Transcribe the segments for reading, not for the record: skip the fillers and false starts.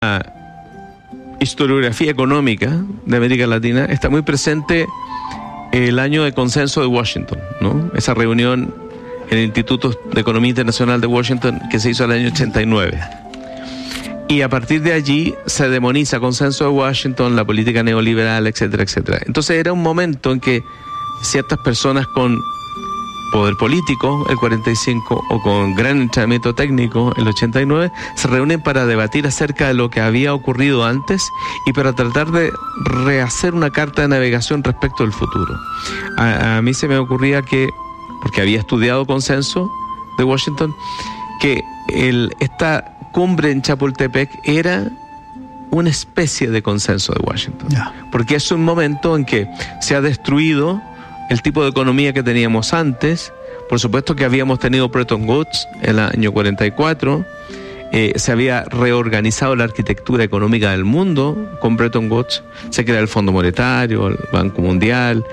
historiografía económica de América Latina está muy presente el año de consenso de Washington, ¿no? Esa reunión en el Instituto de Economía Internacional de Washington que se hizo el año 89. Y a partir de allí se demoniza consenso de Washington, la política neoliberal, etcétera, etcétera. Entonces era un momento en que ciertas personas con poder político, el 45, o con gran entrenamiento técnico, el 89, se reúnen para debatir acerca de lo que había ocurrido antes y para tratar de rehacer una carta de navegación respecto del futuro. A mí se me ocurría que, porque había estudiado consenso de Washington, que esta cumbre en Chapultepec era una especie de consenso de Washington. Porque es un momento en que se ha destruido el tipo de economía que teníamos antes. Por supuesto que habíamos tenido Bretton Woods en el año 44, se había reorganizado la arquitectura económica del mundo con Bretton Woods, se crea el Fondo Monetario, el Banco Mundial,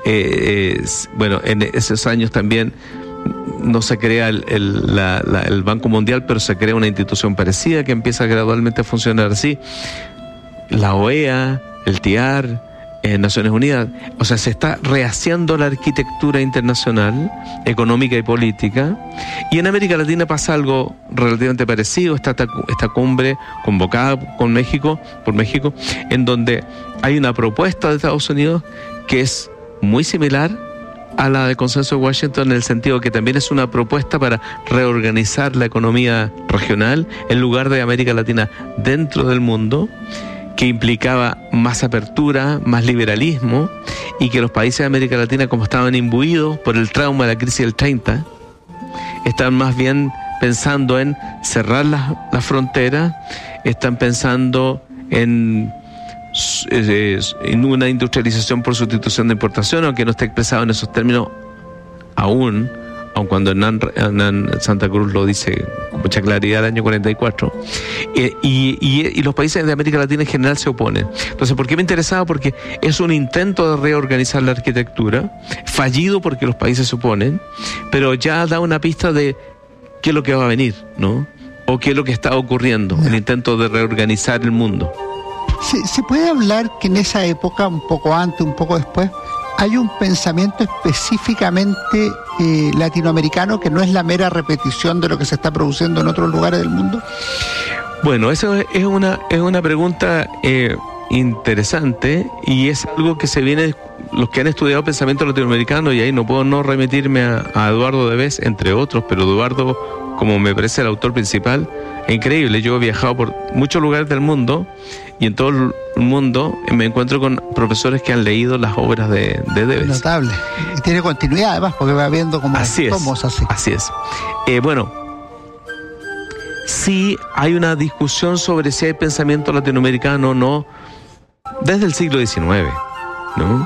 bueno, en esos años también no se crea el Banco Mundial, pero se crea una institución parecida que empieza gradualmente a funcionar así, la OEA, el TIAR, Naciones Unidas. O sea, se está rehaciendo la arquitectura internacional, económica y política, y en América Latina pasa algo relativamente parecido. Está esta cumbre convocada por México, en donde hay una propuesta de Estados Unidos que es muy similar a la de consenso de Washington, en el sentido que también es una propuesta para reorganizar la economía regional en lugar de América Latina dentro del mundo, que implicaba más apertura, más liberalismo, y que los países de América Latina, como estaban imbuidos por el trauma de la crisis del 30, están más bien pensando en cerrar las fronteras, están pensando en una industrialización por sustitución de importación, aunque no esté expresado en esos términos aun cuando Hernán Santa Cruz lo dice con mucha claridad el año 44, y los países de América Latina en general se oponen. Entonces, ¿por qué me interesaba? Porque es un intento de reorganizar la arquitectura, fallido porque los países se oponen, pero ya da una pista de qué es lo que va a venir, ¿no? O qué es lo que está ocurriendo, el intento de reorganizar el mundo. ¿Se puede hablar que en esa época, un poco antes, un poco después, hay un pensamiento específicamente latinoamericano que no es la mera repetición de lo que se está produciendo en otros lugares del mundo? Bueno, eso es una pregunta interesante, y es algo que se viene, los que han estudiado pensamiento latinoamericano, y ahí no puedo no remitirme a Eduardo Debes, entre otros, pero Eduardo, como me parece el autor principal, es increíble. Yo he viajado por muchos lugares del mundo, y en todo el mundo me encuentro con profesores que han leído las obras de Debes. Notable. Y tiene continuidad además, porque va viendo como tomos así. Así es. Bueno, sí hay una discusión sobre si hay pensamiento latinoamericano o no desde el siglo XIX, ¿no?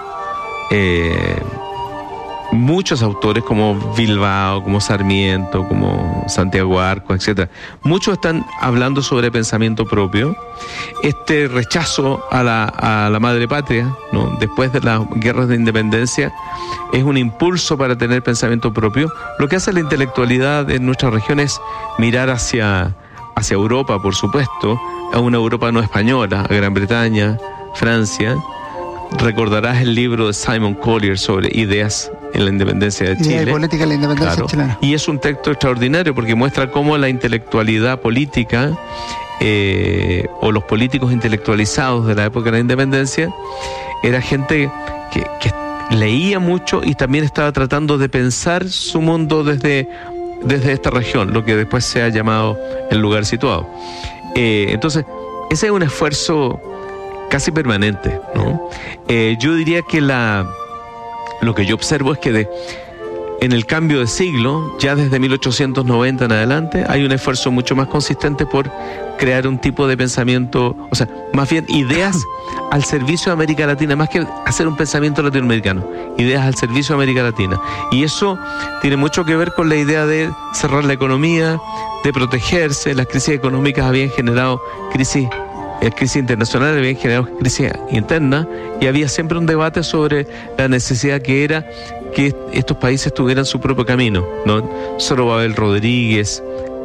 Muchos autores como Bilbao, como Sarmiento, como Santiago Arcos, etcétera, muchos están hablando sobre pensamiento propio. Este rechazo a la madre patria, ¿no? Después de las guerras de independencia, es un impulso para tener pensamiento propio. Lo que hace la intelectualidad en nuestra región es mirar hacia Europa, por supuesto, a una Europa no española, a Gran Bretaña, Francia. Recordarás el libro de Simon Collier sobre ideas en la independencia de Chile. Idea y política en la independencia chilena. Y es un texto extraordinario porque muestra cómo la intelectualidad política o los políticos intelectualizados de la época de la independencia era gente que leía mucho y también estaba tratando de pensar su mundo desde esta región, lo que después se ha llamado el lugar situado. Entonces, ese es un esfuerzo casi permanente, ¿no? Yo diría que lo que yo observo es que en el cambio de siglo, ya desde 1890 en adelante, hay un esfuerzo mucho más consistente por crear un tipo de pensamiento, o sea, más bien ideas al servicio de América Latina, más que hacer un pensamiento latinoamericano, ideas al servicio de América Latina. Y eso tiene mucho que ver con la idea de cerrar la economía, de protegerse. Las crisis económicas habían generado crisis internacionales, habían generado crisis internas, y había siempre un debate sobre la necesidad que era que estos países tuvieran su propio camino, ¿no? Zorobabel Rodríguez,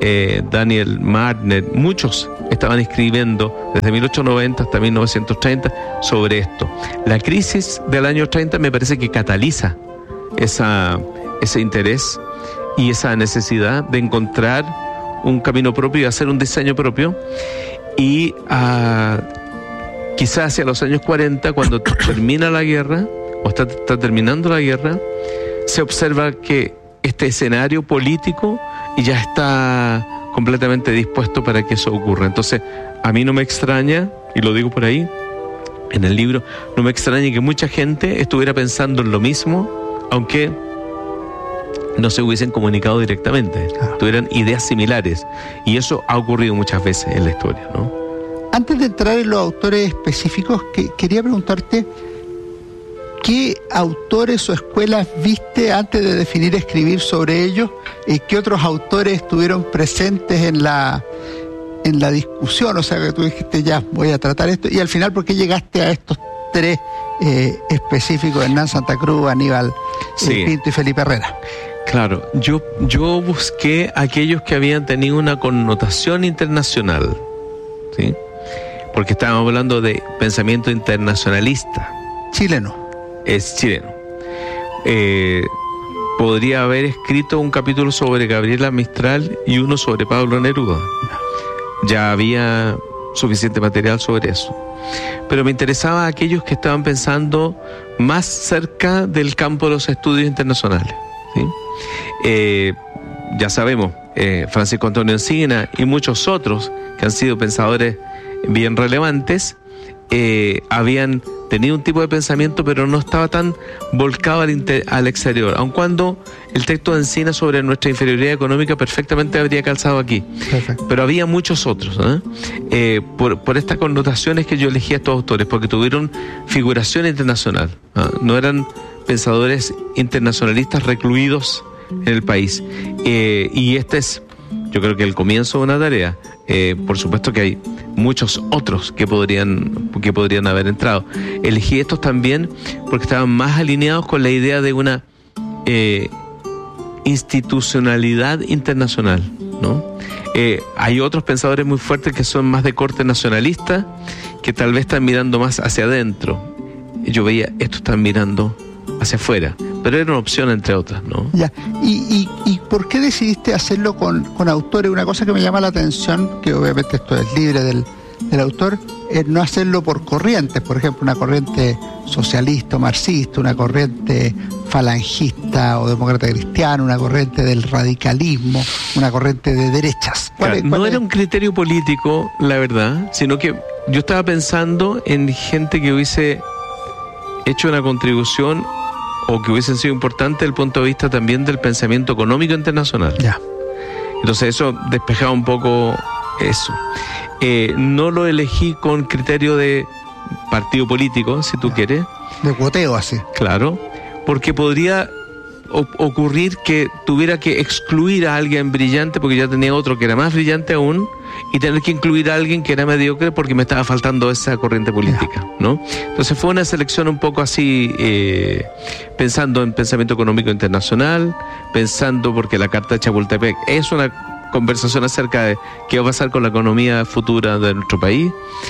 Daniel Martner, muchos estaban escribiendo desde 1890 hasta 1930 sobre esto. La crisis del año 30 me parece que cataliza ese interés y esa necesidad de encontrar un camino propio y hacer un diseño propio. Y quizás hacia los años 40, cuando termina la guerra, o está terminando la guerra, se observa que este escenario político ya está completamente dispuesto para que eso ocurra. Entonces, a mí no me extraña, y lo digo por ahí, en el libro, no me extraña que mucha gente estuviera pensando en lo mismo, aunque no se hubiesen comunicado directamente, tuvieran ideas similares. Y eso ha ocurrido muchas veces en la historia, ¿no? Antes de entrar en los autores específicos, quería preguntarte, ¿qué autores o escuelas viste antes de definir escribir sobre ellos? ¿Qué otros autores estuvieron presentes en la discusión? O sea, que tú dijiste, ya, voy a tratar esto. Y al final, ¿por qué llegaste a estos tres específicos, Hernán Santa Cruz, Aníbal Pinto y Felipe Herrera? Claro, yo busqué aquellos que habían tenido una connotación internacional, ¿sí? Porque estábamos hablando de pensamiento internacionalista. Chileno. Es chileno. Podría haber escrito un capítulo sobre Gabriela Mistral y uno sobre Pablo Neruda. Ya había suficiente material sobre eso. Pero me interesaba aquellos que estaban pensando más cerca del campo de los estudios internacionales, ¿sí? Ya sabemos, Francisco Antonio Encina y muchos otros que han sido pensadores bien relevantes, habían tenido un tipo de pensamiento, pero no estaba tan volcado al exterior, aun cuando el texto de Encina sobre nuestra inferioridad económica perfectamente habría calzado aquí. Perfecto. Pero había muchos otros, por estas connotaciones que yo elegí a estos autores, porque tuvieron figuración internacional, no eran pensadores internacionalistas recluidos en el país. Y este es, yo creo que el comienzo de una tarea. Por supuesto que hay muchos otros que podrían haber entrado. Elegí estos también porque estaban más alineados con la idea de una institucionalidad internacional, ¿no? Hay otros pensadores muy fuertes que son más de corte nacionalista, que tal vez están mirando más hacia adentro. Yo veía, estos están mirando hacia afuera, pero era una opción entre otras, ¿no? Ya. ¿Y por qué decidiste hacerlo con autores? Una cosa que me llama la atención, que obviamente esto es libre del autor, es no hacerlo por corrientes, por ejemplo, una corriente socialista o marxista, una corriente falangista o demócrata cristiano, una corriente del radicalismo, una corriente de derechas. No era un criterio político, la verdad, sino que yo estaba pensando en gente que hubiese hecho una contribución o que hubiesen sido importantes desde el punto de vista también del pensamiento económico internacional. Ya. Entonces eso despejaba un poco eso. No lo elegí con criterio de partido político, si tú quieres. De cuoteo así. Claro, porque podría ocurrir que tuviera que excluir a alguien brillante porque ya tenía otro que era más brillante aún, y tener que incluir a alguien que era mediocre porque me estaba faltando esa corriente política, ¿no? Entonces fue una selección un poco así, pensando en pensamiento económico internacional, pensando porque la Carta de Chapultepec es una conversación acerca de qué va a pasar con la economía futura de nuestro país,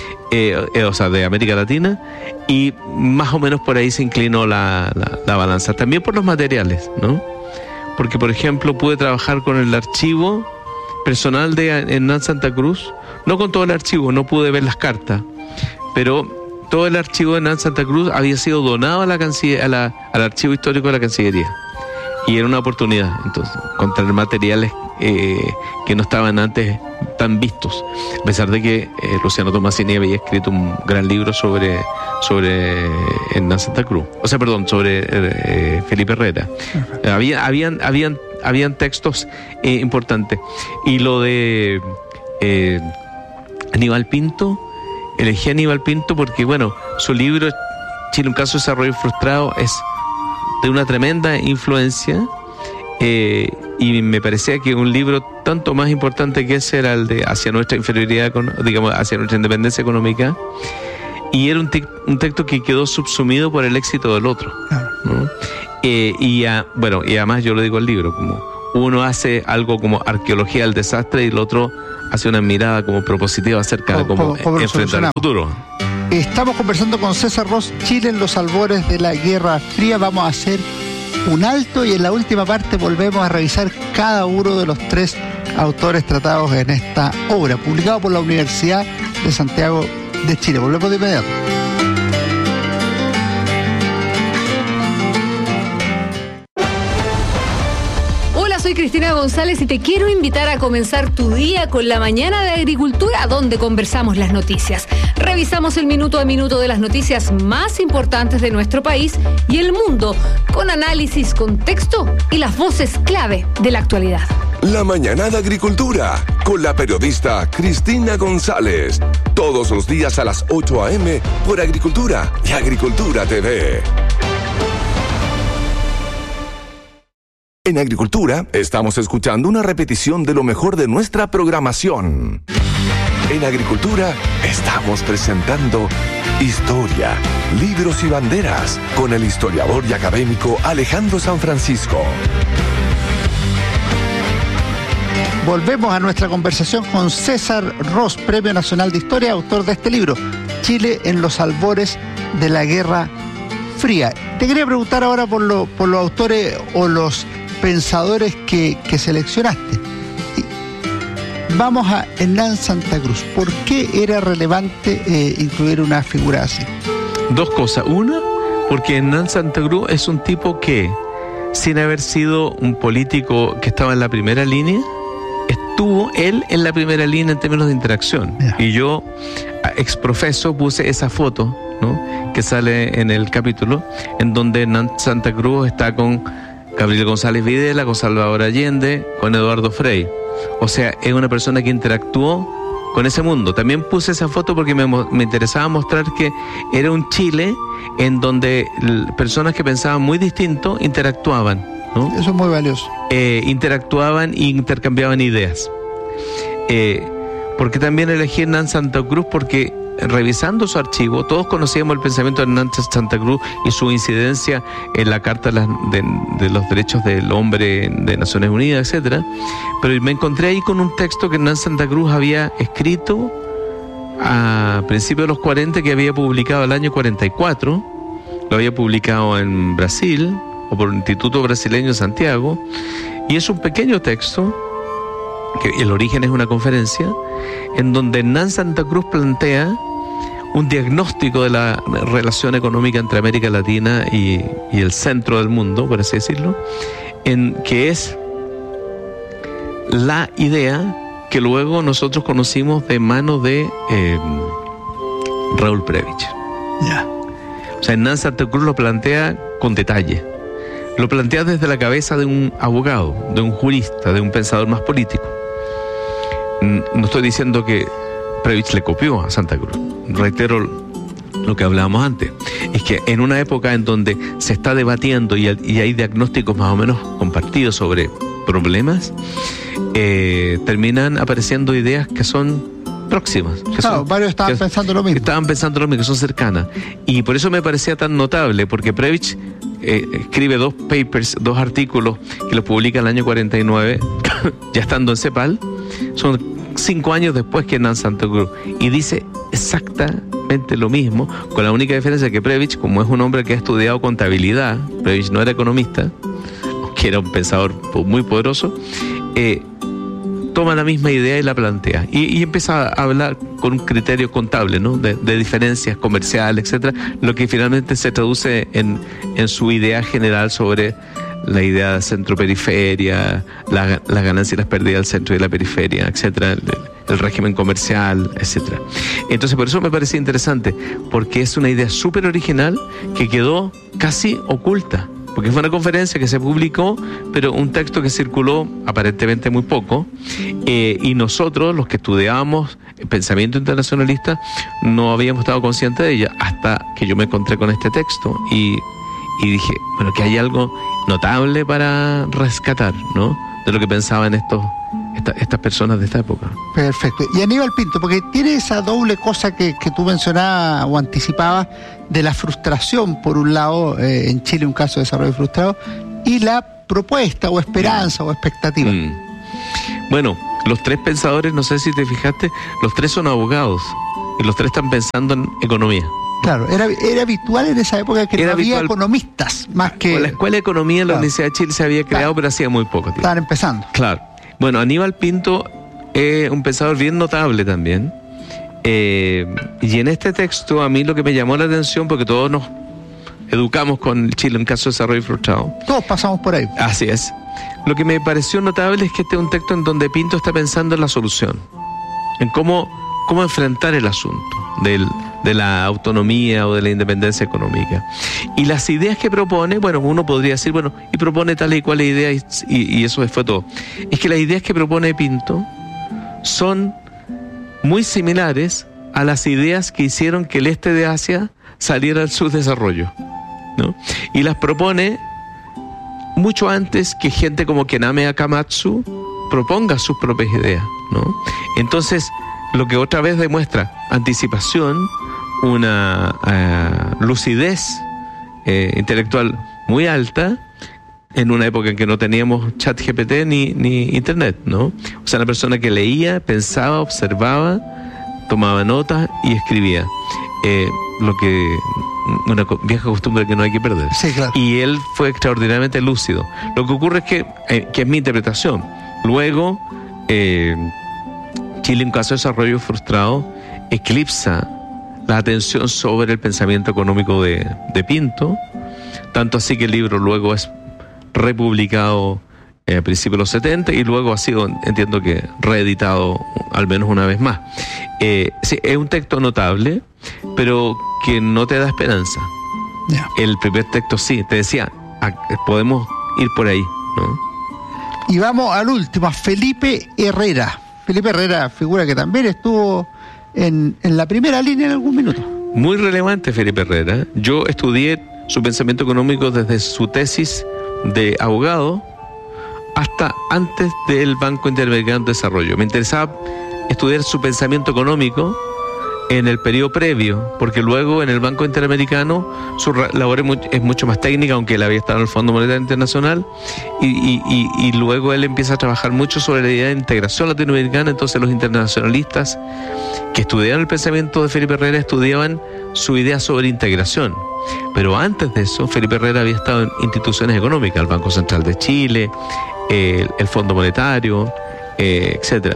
o sea, de América Latina, y más o menos por ahí se inclinó la balanza. También por los materiales, ¿no? Porque, por ejemplo, pude trabajar con el archivo personal de Hernán Santa Cruz, no con todo el archivo, no pude ver las cartas, pero todo el archivo de Hernán Santa Cruz había sido donado a al archivo histórico de la Cancillería, y era una oportunidad, entonces, encontrar materiales que no estaban antes tan vistos, a pesar de que Luciano Tomasini había escrito un gran libro sobre Hernán Santa Cruz, sobre Felipe Herrera. Habían textos importantes. Y lo de Aníbal Pinto, elegí a Aníbal Pinto porque, bueno, su libro Chile, un caso de desarrollo frustrado, es de una tremenda influencia, y me parecía que un libro tanto más importante que ese era el de Hacia nuestra inferioridad, digamos, hacia nuestra independencia económica, y era un texto que quedó subsumido por el éxito del otro, ¿no? Y además yo lo digo al libro como uno hace algo como arqueología del desastre y el otro hace una mirada como propositiva acerca de cómo enfrentar el futuro. Estamos conversando con César Ross, Chile en los albores de la Guerra Fría. Vamos a hacer un alto y en la última parte volvemos a revisar cada uno de los 3 autores tratados en esta obra, publicado por la Universidad de Santiago de Chile. Volvemos de inmediato. Soy Cristina González y te quiero invitar a comenzar tu día con la Mañana de Agricultura, donde conversamos las noticias. Revisamos el minuto a minuto de las noticias más importantes de nuestro país y el mundo, con análisis, contexto y las voces clave de la actualidad. La Mañana de Agricultura, con la periodista Cristina González. Todos los días a las 8 a.m. por Agricultura y Agricultura TV. En Agricultura estamos escuchando una repetición de lo mejor de nuestra programación. En Agricultura estamos presentando Historia, Libros y Banderas con el historiador y académico Alejandro San Francisco. Volvemos a nuestra conversación con César Ross, Premio Nacional de Historia, autor de este libro, Chile en los albores de la Guerra Fría. Te quería preguntar ahora por los autores o los pensadores que seleccionaste. Vamos a Hernán Santa Cruz. ¿Por qué era relevante incluir una figura así? 2 cosas. Una, porque Hernán Santa Cruz es un tipo que, sin haber sido un político que estaba en la primera línea, estuvo él en la primera línea en términos de interacción. Yeah. Y yo, exprofeso, puse esa foto, ¿no?, que sale en el capítulo, en donde Hernán Santa Cruz está con Gabriel González Videla, con Salvador Allende, con Eduardo Frei. O sea, es una persona que interactuó con ese mundo. También puse esa foto porque me interesaba mostrar que era un Chile en donde personas que pensaban muy distinto interactuaban, ¿no? Eso es muy valioso. Interactuaban e intercambiaban ideas. Porque también elegí Hernán Santa Cruz porque, revisando su archivo, todos conocíamos el pensamiento de Hernán Santa Cruz y su incidencia en la Carta de los Derechos del Hombre de Naciones Unidas, etcétera. Pero me encontré ahí con un texto que Hernán Santa Cruz había escrito a principios de los 40, que había publicado el año 44, lo había publicado en Brasil, o por el Instituto Brasileño de Santiago, y es un pequeño texto, que el origen es una conferencia, en donde Hernán Santa Cruz plantea un diagnóstico de la relación económica entre América Latina y el centro del mundo, por así decirlo, que es la idea que luego nosotros conocimos de mano de Raúl Prebisch. Yeah. O sea, Hernán Santa Cruz lo plantea con detalle. Lo plantea desde la cabeza de un abogado, de un jurista, de un pensador más político. No estoy diciendo que Prebisch le copió a Santa Cruz. Reitero lo que hablábamos antes. Es que en una época en donde se está debatiendo y hay diagnósticos más o menos compartidos sobre problemas, terminan apareciendo ideas que son próximas. Claro, varios estaban pensando lo mismo. Estaban pensando lo mismo, que son cercanas. Y por eso me parecía tan notable, porque Prebisch escribe 2 papers, 2 artículos que los publica en el año 49, ya estando en CEPAL. Son 5 años después que Hernán Santa Cruz, y dice exactamente lo mismo, con la única diferencia que Prebisch, como es un hombre que ha estudiado contabilidad, Prebisch no era economista, que era un pensador muy poderoso, toma la misma idea y la plantea, y empieza a hablar con un criterio contable, ¿no?, de diferencias comerciales, etcétera, lo que finalmente se traduce en su idea general sobre la idea de centro-periferia, las ganancias y las pérdidas del centro y de la periferia, etcétera, el régimen comercial, etcétera. Entonces, por eso me parece interesante, porque es una idea súper original que quedó casi oculta, porque fue una conferencia que se publicó, pero un texto que circuló aparentemente muy poco, y nosotros, los que estudiábamos pensamiento internacionalista, no habíamos estado conscientes de ella hasta que yo me encontré con este texto y dije, bueno, que hay algo notable para rescatar, ¿no?, de lo que pensaban estas personas de esta época. Perfecto. Y Aníbal Pinto, porque tiene esa doble cosa que tú mencionabas o anticipabas de la frustración, por un lado, en Chile un caso de desarrollo frustrado, y la propuesta o esperanza o expectativa. Bueno, los tres pensadores, no sé si te fijaste, los tres son abogados y los tres están pensando en economía. Claro, era habitual en esa época que no había economistas más que... La Escuela de Economía en la Universidad de Chile se había creado, pero hacía muy poco tiempo. Estaban empezando. Claro. Bueno, Aníbal Pinto es un pensador bien notable también. Y en este texto a mí lo que me llamó la atención, porque todos nos educamos con Chile en caso de desarrollo frustrado. Todos pasamos por ahí. Así es. Lo que me pareció notable es que este es un texto en donde Pinto está pensando en la solución, en cómo enfrentar el asunto de la autonomía o de la independencia económica. Y las ideas que propone, bueno, uno podría decir, bueno, y propone tal y cual idea y eso fue todo. Es que las ideas que propone Pinto son muy similares a las ideas que hicieron que el este de Asia saliera del subdesarrollo, ¿no? Y las propone mucho antes que gente como Kename Akamatsu proponga sus propias ideas, ¿no? Entonces, lo que otra vez demuestra anticipación, una lucidez intelectual muy alta en una época en que no teníamos ChatGPT ni internet, ¿no? O sea, una persona que leía, pensaba, observaba, tomaba notas y escribía. Lo que una vieja costumbre que no hay que perder. Sí, claro. Y él fue extraordinariamente lúcido. Lo que ocurre es que es mi interpretación. Luego, Chile, en caso de desarrollo frustrado, eclipsa la atención sobre el pensamiento económico de Pinto, tanto así que el libro luego es republicado a principios de los 70 y luego ha sido, entiendo que, reeditado al menos una vez más. Sí, es un texto notable, pero que no te da esperanza. Yeah. El primer texto sí, te decía, podemos ir por ahí, ¿no? Y vamos al último, a Felipe Herrera. Felipe Herrera, figura que también estuvo en la primera línea en algún minuto. Muy relevante Felipe Herrera. Yo estudié su pensamiento económico desde su tesis de abogado hasta antes del Banco Interamericano de Desarrollo. Me interesaba estudiar su pensamiento económico en el periodo previo, porque luego en el Banco Interamericano su labor es mucho más técnica, aunque él había estado en el Fondo Monetario Internacional, y luego él empieza a trabajar mucho sobre la idea de integración latinoamericana. Entonces los internacionalistas que estudiaban el pensamiento de Felipe Herrera estudiaban su idea sobre integración. Pero antes de eso, Felipe Herrera había estado en instituciones económicas, el Banco Central de Chile, el Fondo Monetario, etcétera.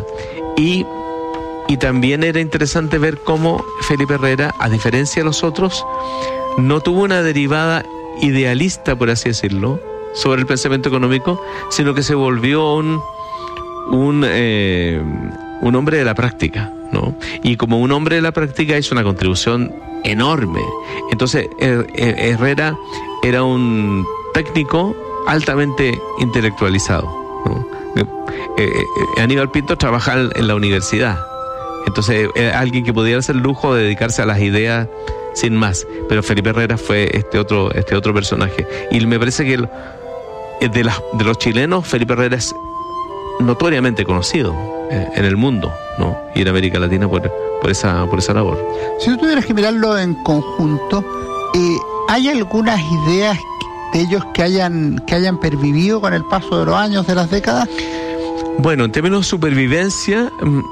Y también era interesante ver cómo Felipe Herrera, a diferencia de los otros, no tuvo una derivada idealista, por así decirlo, sobre el pensamiento económico, sino que se volvió un hombre de la práctica, ¿no? Y como un hombre de la práctica hizo una contribución enorme. Entonces Herrera era un técnico altamente intelectualizado, ¿no? Aníbal Pinto trabajaba en la universidad. Entonces, alguien que podía hacer el lujo de dedicarse a las ideas sin más. Pero Felipe Herrera fue este otro personaje. Y me parece que de los chilenos, Felipe Herrera es notoriamente conocido en el mundo, ¿no? Y en América Latina por esa labor. Si tú tuvieras que mirarlo en conjunto, ¿hay algunas ideas de ellos que hayan pervivido con el paso de los años, de las décadas? Bueno, en términos de supervivencia,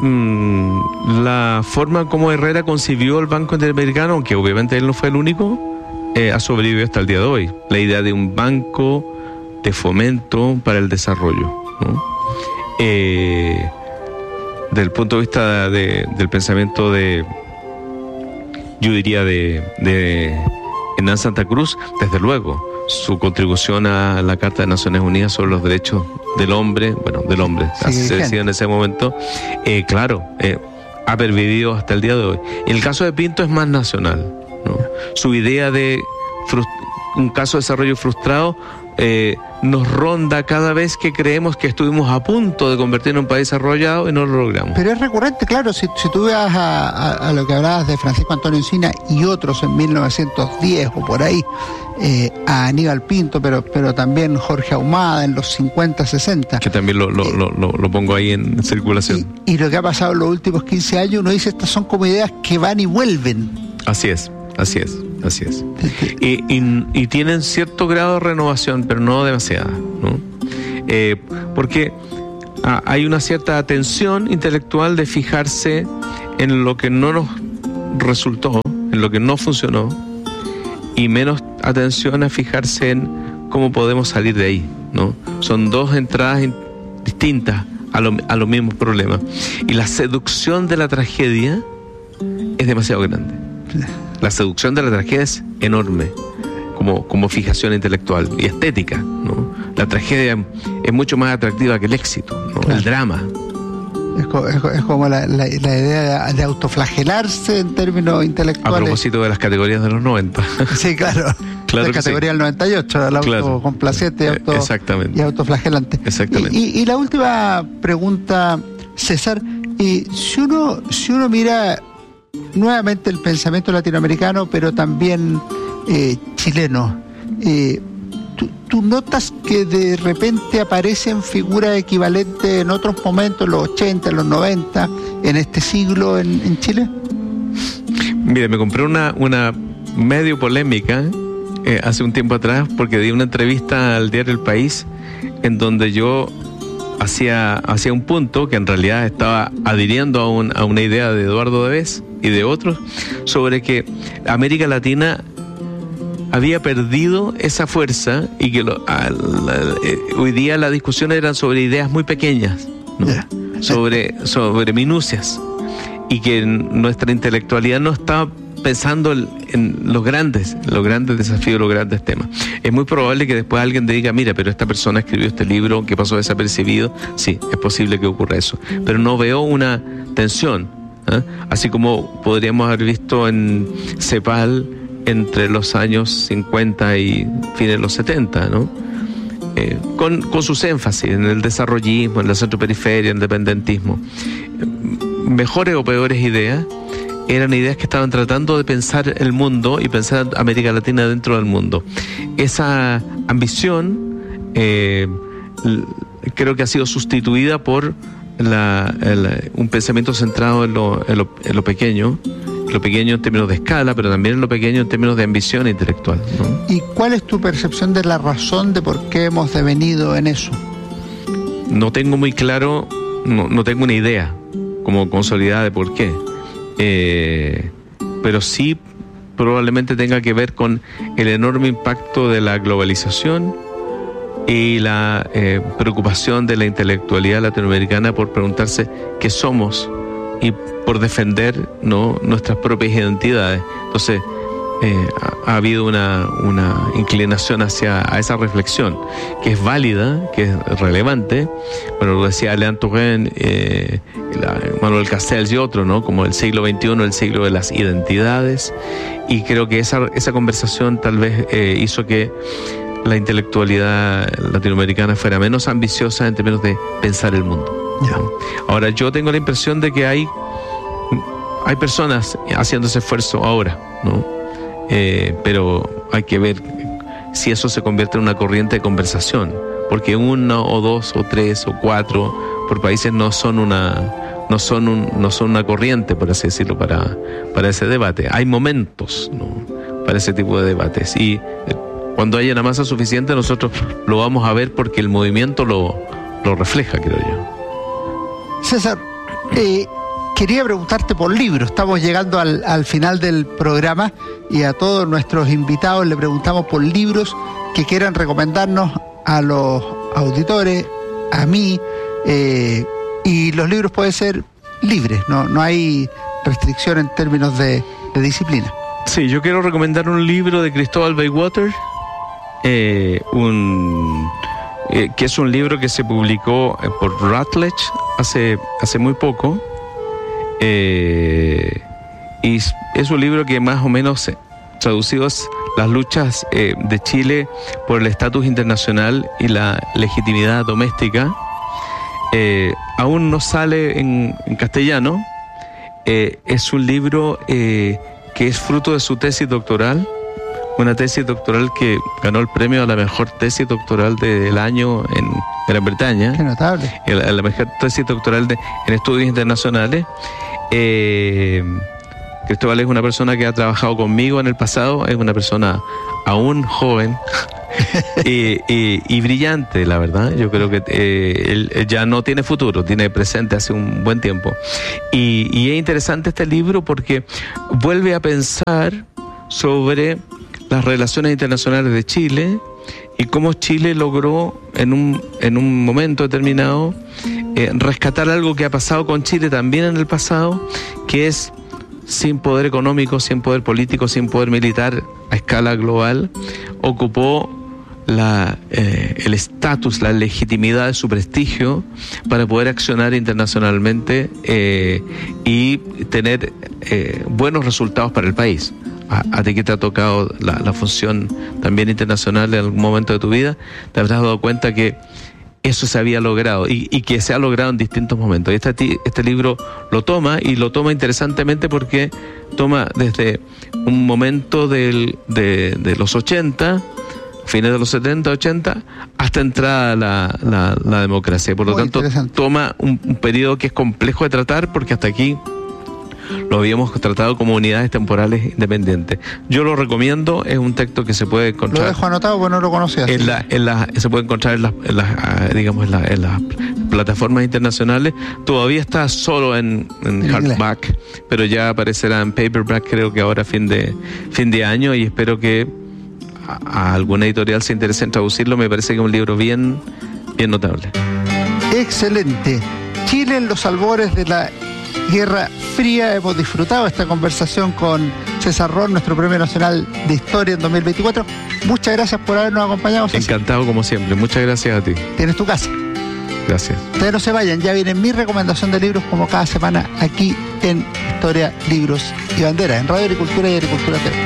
la forma como Herrera concibió el Banco Interamericano, aunque obviamente él no fue el único, ha sobrevivido hasta el día de hoy. La idea de un banco de fomento para el desarrollo, ¿no? Desde el punto de vista del pensamiento yo diría de Hernán Santa Cruz, desde luego, su contribución a la Carta de Naciones Unidas sobre los derechos del hombre, así se decía en ese momento, ha pervivido hasta el día de hoy. En el caso de Pinto es más nacional, ¿no? Su idea de un caso de desarrollo frustrado nos ronda cada vez que creemos que estuvimos a punto de convertirnos en un país desarrollado y no lo logramos. Pero es recurrente, claro, si tú vas a lo que hablabas de Francisco Antonio Encina y otros en 1910 o por ahí, a Aníbal Pinto, pero también Jorge Ahumada en los 50, 60. Que también lo pongo ahí en circulación. Y lo que ha pasado en los últimos 15 años, uno dice, estas son como ideas que van y vuelven. Así es. así es. Y tienen cierto grado de renovación, pero no demasiada, ¿no? Porque hay una cierta atención intelectual de fijarse en lo que no nos resultó, en lo que no funcionó, y menos atención a fijarse en cómo podemos salir de ahí, ¿no? Son dos entradas distintas a los mismos problemas. Y la seducción de la tragedia es demasiado grande. La seducción de la tragedia es enorme, como fijación intelectual y estética, ¿no? La tragedia es mucho más atractiva que el éxito, ¿no? Claro. El drama. Es como la idea de autoflagelarse en términos intelectuales. A propósito de las categorías de los 90. Sí, claro. Claro, la categoría del 98, el autocomplaciente y autoflagelante. Exactamente. Y la última pregunta, César, si uno mira nuevamente el pensamiento latinoamericano, pero también chileno, ¿tú notas que de repente aparecen figuras equivalentes en otros momentos, en los 80, en los 90, en este siglo en Chile? Mire, me compré una medio polémica hace un tiempo atrás, porque di una entrevista al diario El País en donde yo hacía un punto que en realidad estaba adhiriendo a una idea de Eduardo Debes y de otros, sobre que América Latina había perdido esa fuerza y que hoy día las discusiones eran sobre ideas muy pequeñas, ¿no? sobre minucias, y que nuestra intelectualidad no estaba pensando en los grandes desafíos, los grandes temas. Es muy probable que después alguien te diga, mira, pero esta persona escribió este libro que pasó desapercibido. Sí, es posible que ocurra eso, pero no veo una tensión, así como podríamos haber visto en CEPAL entre los años 50 y fines de los 70, ¿no? Con sus énfasis en el desarrollismo, en la centroperiferia, en el independentismo. Mejores o peores ideas, eran ideas que estaban tratando de pensar el mundo y pensar América Latina dentro del mundo. Esa ambición creo que ha sido sustituida por un pensamiento centrado en lo pequeño en términos de escala, pero también en lo pequeño en términos de ambición intelectual, ¿no? ¿Y cuál es tu percepción de la razón de por qué hemos devenido en eso? No tengo muy claro, no tengo una idea como consolidada de por qué. Pero sí probablemente tenga que ver con el enorme impacto de la globalización y la preocupación de la intelectualidad latinoamericana por preguntarse qué somos y por defender, ¿no?, nuestras propias identidades. Entonces ha habido una inclinación hacia esa reflexión, que es válida, que es relevante. Bueno, lo decía Alain Touraine, Manuel Castells y otros, ¿no?, como el siglo XXI, el siglo de las identidades, y creo que esa conversación tal vez hizo que la intelectualidad latinoamericana fuera menos ambiciosa en términos de pensar el mundo. Yeah. Ahora, yo tengo la impresión de que hay personas haciendo ese esfuerzo ahora, ¿no? Pero hay que ver si eso se convierte en una corriente de conversación, porque 1 o 2 o 3 o 4 por países no son una corriente, por así decirlo, para ese debate. Hay momentos, ¿no?, para ese tipo de debates, y cuando haya una masa suficiente nosotros lo vamos a ver, porque el movimiento lo refleja, creo yo. César, quería preguntarte por libros. Estamos llegando al final del programa y a todos nuestros invitados le preguntamos por libros que quieran recomendarnos a los auditores, a mí, y los libros pueden ser libres, no hay restricción en términos de disciplina. Sí, yo quiero recomendar un libro de Cristóbal Baywater, que es un libro que se publicó por Routledge hace muy poco. Y es un libro que más o menos traducido es las luchas de Chile por el estatus internacional y la legitimidad doméstica. Aún no sale en castellano. Es un libro que es fruto de su tesis doctoral, una tesis doctoral que ganó el premio a la mejor tesis doctoral del año en Gran Bretaña. Qué notable. La mejor tesis doctoral en estudios internacionales. Cristóbal es una persona que ha trabajado conmigo en el pasado, es una persona aún joven y brillante, la verdad. Yo creo que él ya no tiene futuro, tiene presente hace un buen tiempo. Y es interesante este libro porque vuelve a pensar sobre las relaciones internacionales de Chile y cómo Chile logró en un momento determinado rescatar algo que ha pasado con Chile también en el pasado, que es sin poder económico, sin poder político, sin poder militar a escala global, ocupó el estatus, la legitimidad de su prestigio para poder accionar internacionalmente y tener buenos resultados para el país. A ti que te ha tocado la función también internacional en algún momento de tu vida, te habrás dado cuenta que eso se había logrado y que se ha logrado en distintos momentos. Y este libro lo toma interesantemente porque toma desde un momento de los 80, fines de los 70, 80, hasta entrada la democracia. Por lo tanto, toma un periodo que es complejo de tratar porque hasta aquí lo habíamos tratado como unidades temporales independientes. Yo lo recomiendo, es un texto que se puede encontrar. Lo dejo anotado porque no lo conocía. Se puede encontrar en las plataformas internacionales. Todavía está solo en hardback, pero ya aparecerá en paperback, creo que ahora fin de año, y espero que a alguna editorial se interese en traducirlo. Me parece que es un libro bien notable. Excelente. Chile en los albores de la Guerra Fría. Hemos disfrutado esta conversación con César Ron, nuestro Premio Nacional de Historia en 2024. Muchas gracias por habernos acompañado, César. Encantado como siempre. Muchas gracias a ti. Tienes tu casa. Gracias. Ustedes no se vayan, ya viene mi recomendación de libros como cada semana aquí en Historia, Libros y Banderas, en Radio Agricultura y Agricultura TV.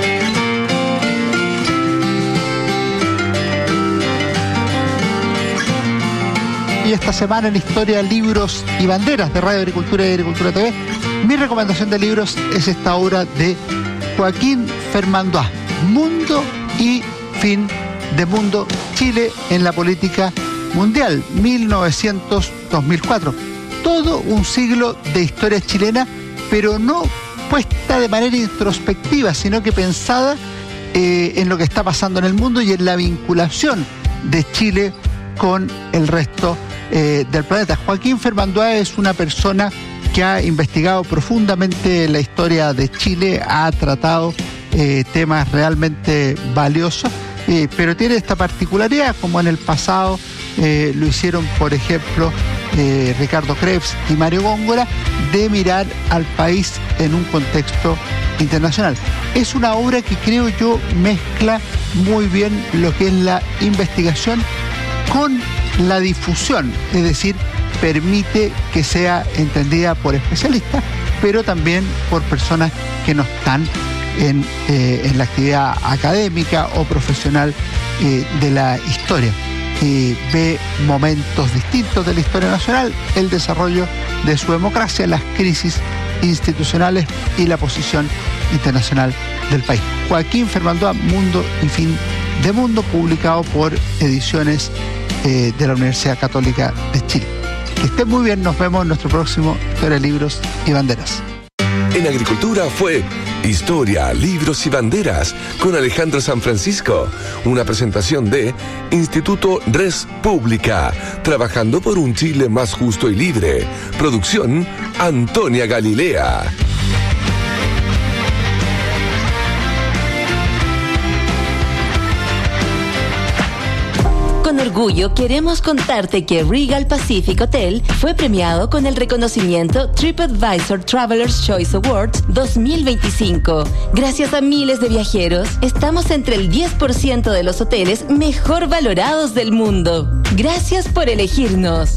Y esta semana en Historia, Libros y Banderas de Radio Agricultura y Agricultura TV, mi recomendación de libros es esta obra de Joaquín Fermandois, Mundo y Fin de Mundo, Chile en la política mundial, 1900-2004. Todo un siglo de historia chilena, pero no puesta de manera introspectiva, sino que pensada en lo que está pasando en el mundo y en la vinculación de Chile con el resto del planeta. Joaquín Fermandois es una persona que ha investigado profundamente la historia de Chile, ha tratado temas realmente valiosos, pero tiene esta particularidad, como en el pasado lo hicieron, por ejemplo, Ricardo Krebs y Mario Góngora, de mirar al país en un contexto internacional. Es una obra que creo yo mezcla muy bien lo que es la investigación con la difusión, es decir, permite que sea entendida por especialistas, pero también por personas que no están en la actividad académica o profesional de la historia. Ve momentos distintos de la historia nacional, el desarrollo de su democracia, las crisis institucionales y la posición internacional del país. Joaquín Fermandois, Mundo y Fin de Mundo, publicado por Ediciones de la Universidad Católica de Chile. Que estén muy bien, nos vemos en nuestro próximo Historia, Libros y Banderas. En Agricultura fue Historia, Libros y Banderas con Alejandro San Francisco, una presentación de Instituto Res Pública, trabajando por un Chile más justo y libre. Producción Antonia Galilea. Con orgullo queremos contarte que Regal Pacific Hotel fue premiado con el reconocimiento TripAdvisor Traveler's Choice Awards 2025. Gracias a miles de viajeros, estamos entre el 10% de los hoteles mejor valorados del mundo. Gracias por elegirnos.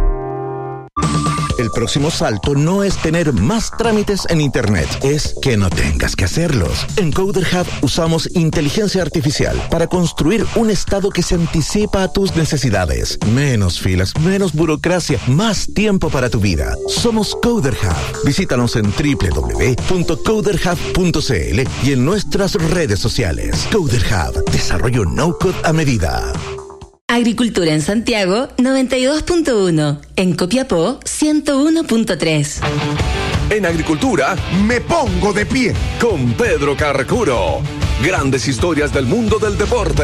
El próximo salto no es tener más trámites en Internet, es que no tengas que hacerlos. En Coder Hub usamos inteligencia artificial para construir un estado que se anticipa a tus necesidades. Menos filas, menos burocracia, más tiempo para tu vida. Somos Coder Hub. Visítanos en www.coderhub.cl y en nuestras redes sociales. Coder Hub, desarrollo no-code a medida. Agricultura en Santiago 92.1, en Copiapó 101.3. En agricultura, Me pongo de pie. con Pedro Carcuro. Grandes historias del mundo del deporte.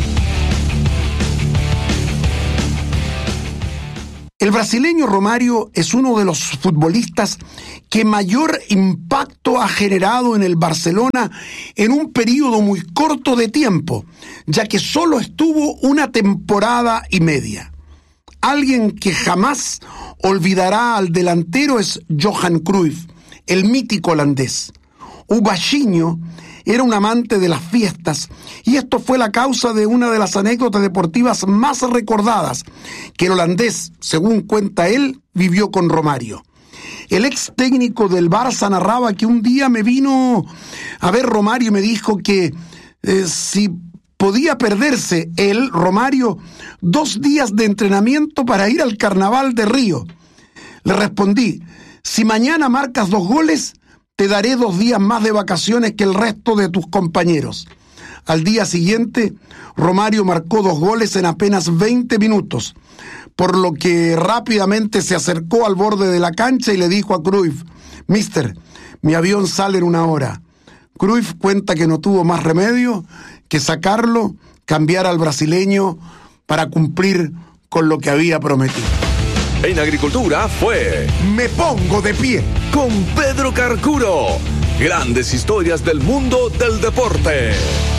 El brasileño Romário es uno de los futbolistas que mayor impacto ha generado en el Barcelona en un periodo muy corto de tiempo, ya que solo estuvo una temporada y media. Alguien que jamás olvidará al delantero es Johan Cruyff, el mítico holandés. O baixinho era un amante de las fiestas y esto fue la causa de una de las anécdotas deportivas más recordadas que el holandés, según cuenta él, vivió con Romário. El ex técnico del Barça narraba que un día me vino a ver Romário y me dijo que si podía perderse él, Romário, 2 días de entrenamiento para ir al Carnaval de Río. Le respondí, si mañana marcas 2 goles, te daré 2 días más de vacaciones que el resto de tus compañeros. Al día siguiente, Romário marcó 2 goles en apenas 20 minutos, por lo que rápidamente se acercó al borde de la cancha y le dijo a Cruyff, Mister, mi avión sale en 1 hora. Cruyff cuenta que no tuvo más remedio que sacarlo, cambiar al brasileño para cumplir con lo que había prometido. En agricultura fue Me pongo de pie. con Pedro Carcuro. Grandes historias del mundo del deporte.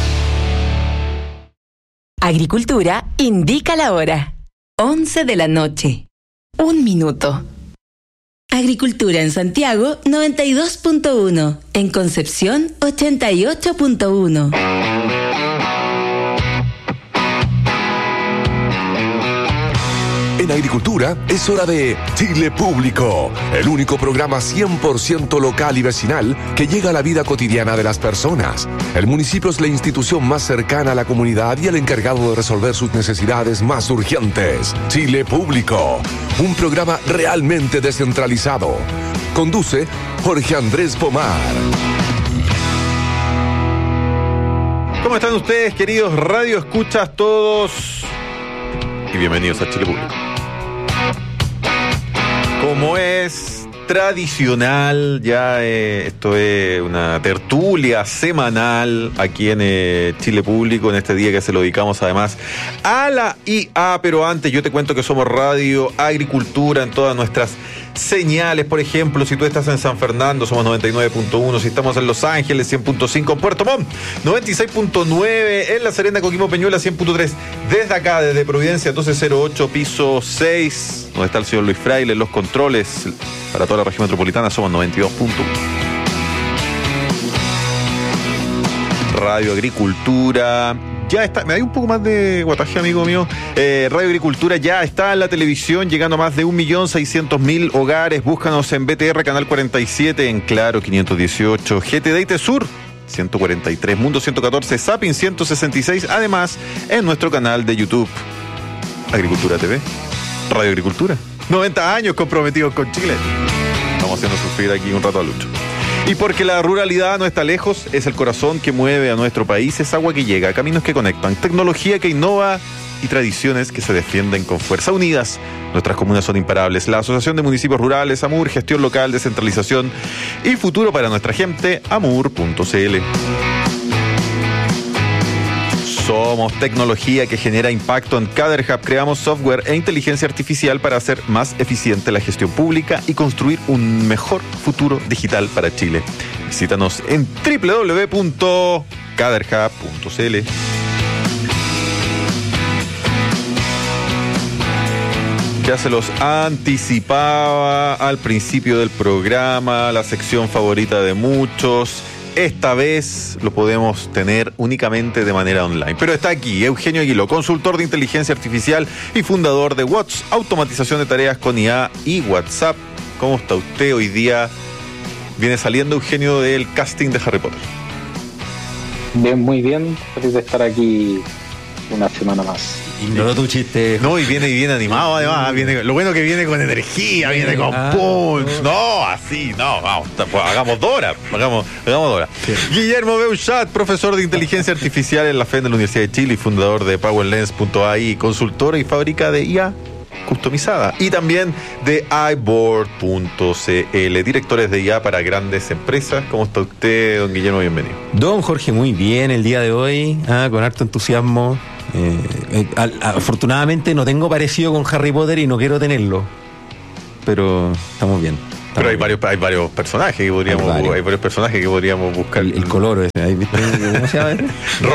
Agricultura indica la hora. 11 de la noche. 1 minuto. Agricultura en Santiago 92.1. En Concepción 88.1. En agricultura es hora de Chile Público, el único programa 100% local y vecinal que llega a la vida cotidiana de las personas. El municipio es la institución más cercana a la comunidad y el encargado de resolver sus necesidades más urgentes. Chile Público, un programa realmente descentralizado. Conduce Jorge Andrés Pomar. ¿Cómo están ustedes, queridos radio escuchas todos? Y bienvenidos a Chile Público. Como es tradicional, ya esto es una tertulia semanal aquí en Chile Público, en este día que se lo dedicamos además a la IA, pero antes yo te cuento que somos Radio Agricultura en todas nuestras señales. Por ejemplo, si tú estás en San Fernando, somos 99.1, si estamos en Los Ángeles, 100.5, en Puerto Montt, 96.9, en La Serena, Coquimbo, Peñuela, 100.3, desde acá, desde Providencia 1208, piso 6, donde está el señor Luis Fraile, los controles para toda la región metropolitana, somos 92.1. Radio Agricultura ya está, me da un poco más de guataje, amigo mío. Radio Agricultura ya está en la televisión, llegando a más de 1.600.000 hogares. Búscanos en BTR Canal 47, en Claro 518, GTD y Tesur 143, Mundo 114, Zapping 166, además en nuestro canal de YouTube Agricultura TV, Radio Agricultura. 90 años comprometidos con Chile. Estamos haciendo sufrir aquí un rato a Lucho. Y porque la ruralidad no está lejos, es el corazón que mueve a nuestro país, es agua que llega, caminos que conectan, tecnología que innova y tradiciones que se defienden con fuerza. Unidas, nuestras comunas son imparables. La Asociación de Municipios Rurales, AMUR, gestión local, descentralización y futuro para nuestra gente, amur.cl. Somos tecnología que genera impacto. En CaderHub creamos software e inteligencia artificial para hacer más eficiente la gestión pública y construir un mejor futuro digital para Chile. Visítanos en www.caderhub.cl. Ya se los anticipaba al principio del programa, la sección favorita de muchos. Esta vez lo podemos tener únicamente de manera online. Pero está aquí Eugenio Aguiló, consultor de inteligencia artificial y fundador de Watts, automatización de tareas con IA y WhatsApp. ¿Cómo está usted hoy día? Viene saliendo, Eugenio, del casting de Harry Potter. Bien, muy bien. Feliz de estar aquí una semana más. Ignoró tu chiste. No, y viene animado además. Viene, lo bueno que viene con energía, viene con punch. No, así, no, vamos, hagamos Dora. Hagamos Dora. Sí. Guillermo Beuchat, profesor de inteligencia artificial en la FED de la Universidad de Chile y fundador de PowerLens.ai, consultora y fábrica de IA customizada. Y también de iBoard.cl, directores de IA para grandes empresas. ¿Cómo está usted, don Guillermo? Bienvenido. Don Jorge, muy bien el día de hoy, con harto entusiasmo. Afortunadamente no tengo parecido con Harry Potter y no quiero tenerlo, pero estamos bien. Pero hay varios personajes que podríamos buscar. El color ese, ¿cómo se llama?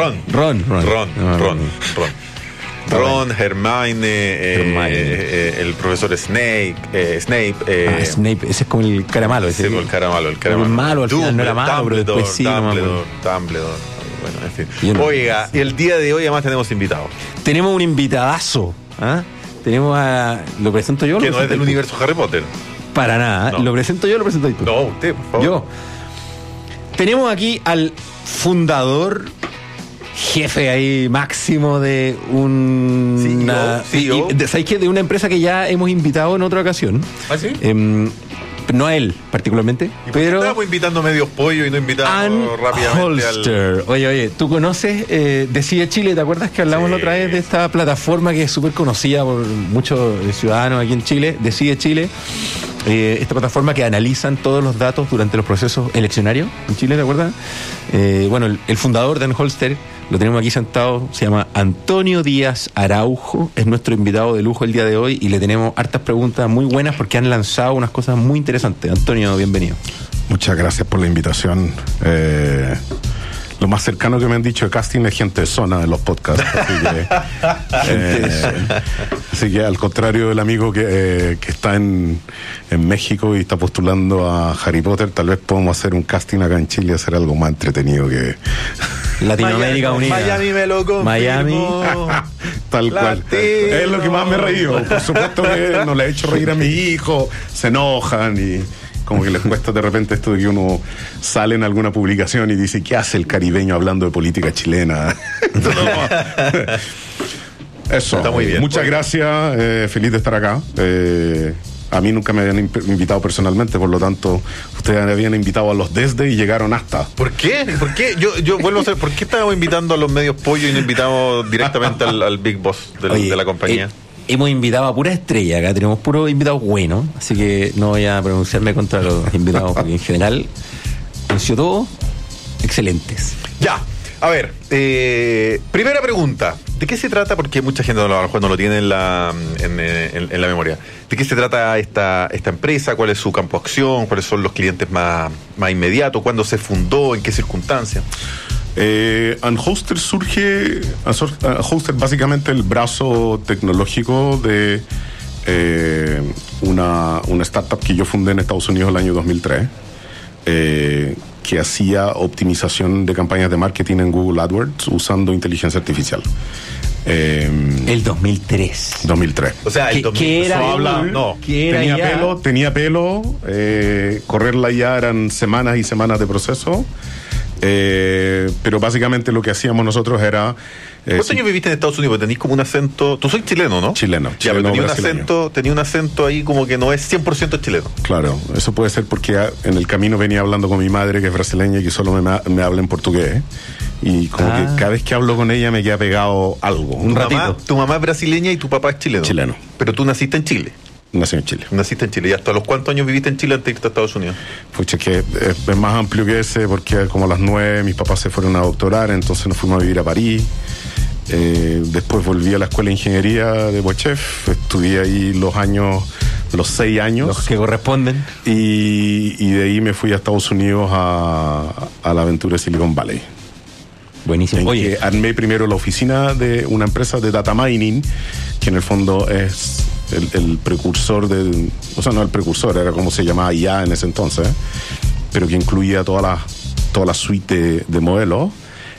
Ron, Hermione, el profesor Snape. Snape, ese es como el cara malo. Ese es el cara malo. El malo al final no era malo, pero después sí. Dumbledore. Bueno, en fin. Oiga, el día de hoy además tenemos invitados. Tenemos un invitadazo. Tenemos a... ¿Lo presento yo? Que no es del universo Harry Potter. Para nada. No. ¿Lo presento yo o lo presento tú? No, usted, por favor. Yo. Tenemos aquí al fundador, jefe ahí máximo de CEO. ¿Sabéis qué? De una empresa que ya hemos invitado en otra ocasión. ¿Ah, sí? No a él particularmente, pero estamos invitando medios pollo y no invitamos rápidamente Holster. Oye, ¿tú conoces Decide Chile? ¿Te acuerdas que hablamos la otra vez de esta plataforma que es súper conocida por muchos ciudadanos aquí en Chile? Decide Chile. Esta plataforma que analizan todos los datos durante los procesos eleccionarios en Chile, ¿te acuerdas? Bueno, el fundador de Holster lo tenemos aquí sentado, se llama Antonio Díaz Araujo, es nuestro invitado de lujo el día de hoy y le tenemos hartas preguntas muy buenas porque han lanzado unas cosas muy interesantes. Antonio, bienvenido. Muchas gracias por la invitación. Lo más cercano que me han dicho de casting es gente de zona en los podcasts. Así que al contrario del amigo que está en México y está postulando a Harry Potter, tal vez podamos hacer un casting acá en Chile y hacer algo más entretenido que Latinoamérica Unida. Miami me lo confirmó. Miami. Tal cual. Es lo que más me he reído. Por supuesto que no le he hecho reír a mi hijo, se enojan y como que les cuesta de repente esto de que uno sale en alguna publicación y dice, ¿qué hace el caribeño hablando de política chilena? Eso. Está muy bien. Muchas gracias, feliz de estar acá. A mí nunca me habían invitado personalmente, por lo tanto, ustedes habían invitado a los desde y llegaron hasta. ¿Por qué? Yo vuelvo a saber, ¿por qué estábamos invitando a los medios pollo y no invitamos directamente al Big Boss de la compañía? Hemos invitado a pura estrella, acá tenemos puros invitados buenos, así que no voy a pronunciarme contra los invitados, porque en general han sido todos excelentes. Ya, a ver, primera pregunta, ¿de qué se trata? Porque mucha gente a lo mejor no lo tiene en la memoria. ¿De qué se trata esta empresa? ¿Cuál es su campo de acción? ¿Cuáles son los clientes más inmediatos? ¿Cuándo se fundó? ¿En qué circunstancias? Unhoster Unhoster básicamente el brazo tecnológico de una startup que yo fundé en Estados Unidos el año 2003, que hacía optimización de campañas de marketing en Google AdWords usando inteligencia artificial. El 2003. 2003. O sea, el 2003. ¿Qué era? Tenía pelo. Correr la IA eran semanas y semanas de proceso. Pero básicamente lo que hacíamos nosotros era... ¿Cuántos años viviste en Estados Unidos? Porque tenés como un acento... Tú sois chileno, ¿no? Chileno. Ya, pero tenía un acento ahí como que no es 100% chileno. Claro, eso puede ser porque en el camino venía hablando con mi madre, que es brasileña y que solo me habla en portugués. Y como que cada vez que hablo con ella me queda pegado algo. Tu mamá es brasileña y tu papá es chileno. Chileno. Pero tú naciste en Chile. Nací en Chile. Naciste en Chile. ¿Y hasta los cuántos años viviste en Chile antes de irte a Estados Unidos? Pucha, que es más amplio que ese, porque como a las 9 mis papás se fueron a doctorar, entonces nos fuimos a vivir a París. Después volví a la escuela de ingeniería de Bochef, estudié ahí los 6 años. Los que corresponden. Y de ahí me fui a Estados Unidos a la aventura de Silicon Valley. Buenísimo. Oye, que armé primero la oficina de una empresa de data mining, que en el fondo es el precursor del... O sea, no el precursor, era como se llamaba IA en ese entonces, pero que incluía toda la suite de modelos.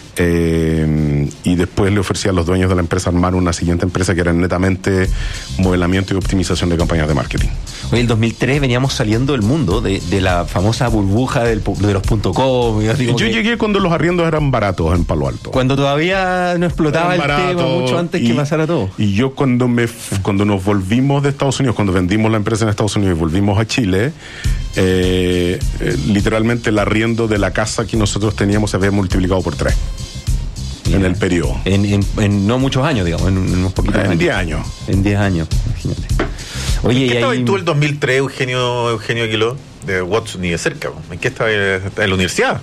Y después le ofrecí a los dueños de la empresa armar una siguiente empresa que era netamente modelamiento y optimización de campañas de marketing. Hoy, el 2003, veníamos saliendo del mundo de la famosa burbuja de los .com. Yo llegué cuando los arriendos eran baratos en Palo Alto. Cuando todavía no explotaba el tema mucho antes que pasara todo. Y yo cuando nos volvimos de Estados Unidos, cuando vendimos la empresa en Estados Unidos y volvimos a Chile, literalmente el arriendo de la casa que nosotros teníamos se había multiplicado por 3. En el periodo. En no muchos años, digamos, en unos poquitos años. En 10 años. En 10 años. imagínate. Oye, ¿En qué estabas ahí... tú el 2003, Eugenio Aguiló? De Watts ni de cerca. ¿En qué estabas? ¿En la universidad?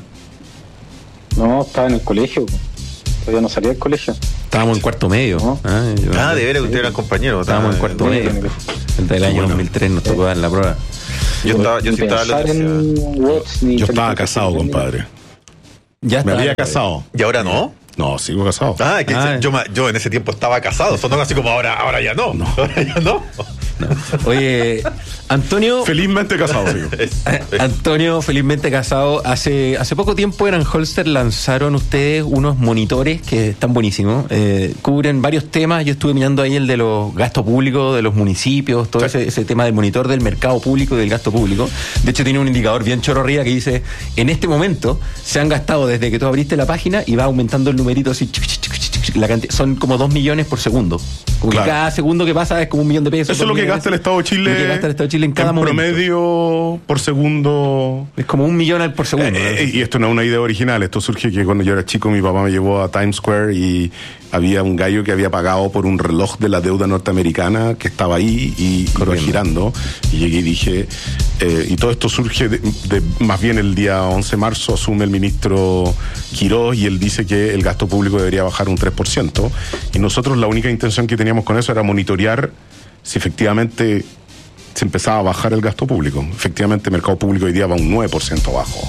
No, estaba en el colegio. Todavía no salía del colegio. Estábamos en cuarto medio. ¿No? De veras, ustedes eran compañeros. Estábamos en cuarto medio. El del año 2003 nos tocó dar la prueba. Yo estaba en la universidad. Yo estaba casado, compadre. Me había casado. ¿Y ahora no? No, sigo casado. Yo en ese tiempo estaba casado. Sonó así como ahora ya no. Ahora ya no. Oye, Antonio. Felizmente casado, sigo. Antonio, felizmente casado. Hace poco tiempo en Holster lanzaron ustedes unos monitores que están buenísimos. Cubren varios temas. Yo estuve mirando ahí el de los gastos públicos de los municipios, todo ese tema del monitor del mercado público y del gasto público. De hecho, tiene un indicador bien chorro arriba que dice: en este momento se han gastado desde que tú abriste la página y va aumentando el numerito así. La cantidad, son como 2 millones por segundo. Como que cada segundo que pasa es como 1 millón de pesos. Eso es lo que gasta el Estado de Chile. Lo que gasta el Estado de Chile en cada momento. Promedio por segundo. Es como 1 millón por segundo. Y esto no es una idea original. Esto surge que cuando yo era chico, mi papá me llevó a Times Square y había un gallo que había pagado por un reloj de la deuda norteamericana que estaba ahí y iba girando. Y llegué y dije, y todo esto surge de más bien el día 11 de marzo asume el ministro Quirós y él dice que el gasto público debería bajar un 3%. Y nosotros la única intención que teníamos con eso era monitorear si efectivamente se empezaba a bajar el gasto público. Efectivamente, el mercado público hoy día va un 9% abajo.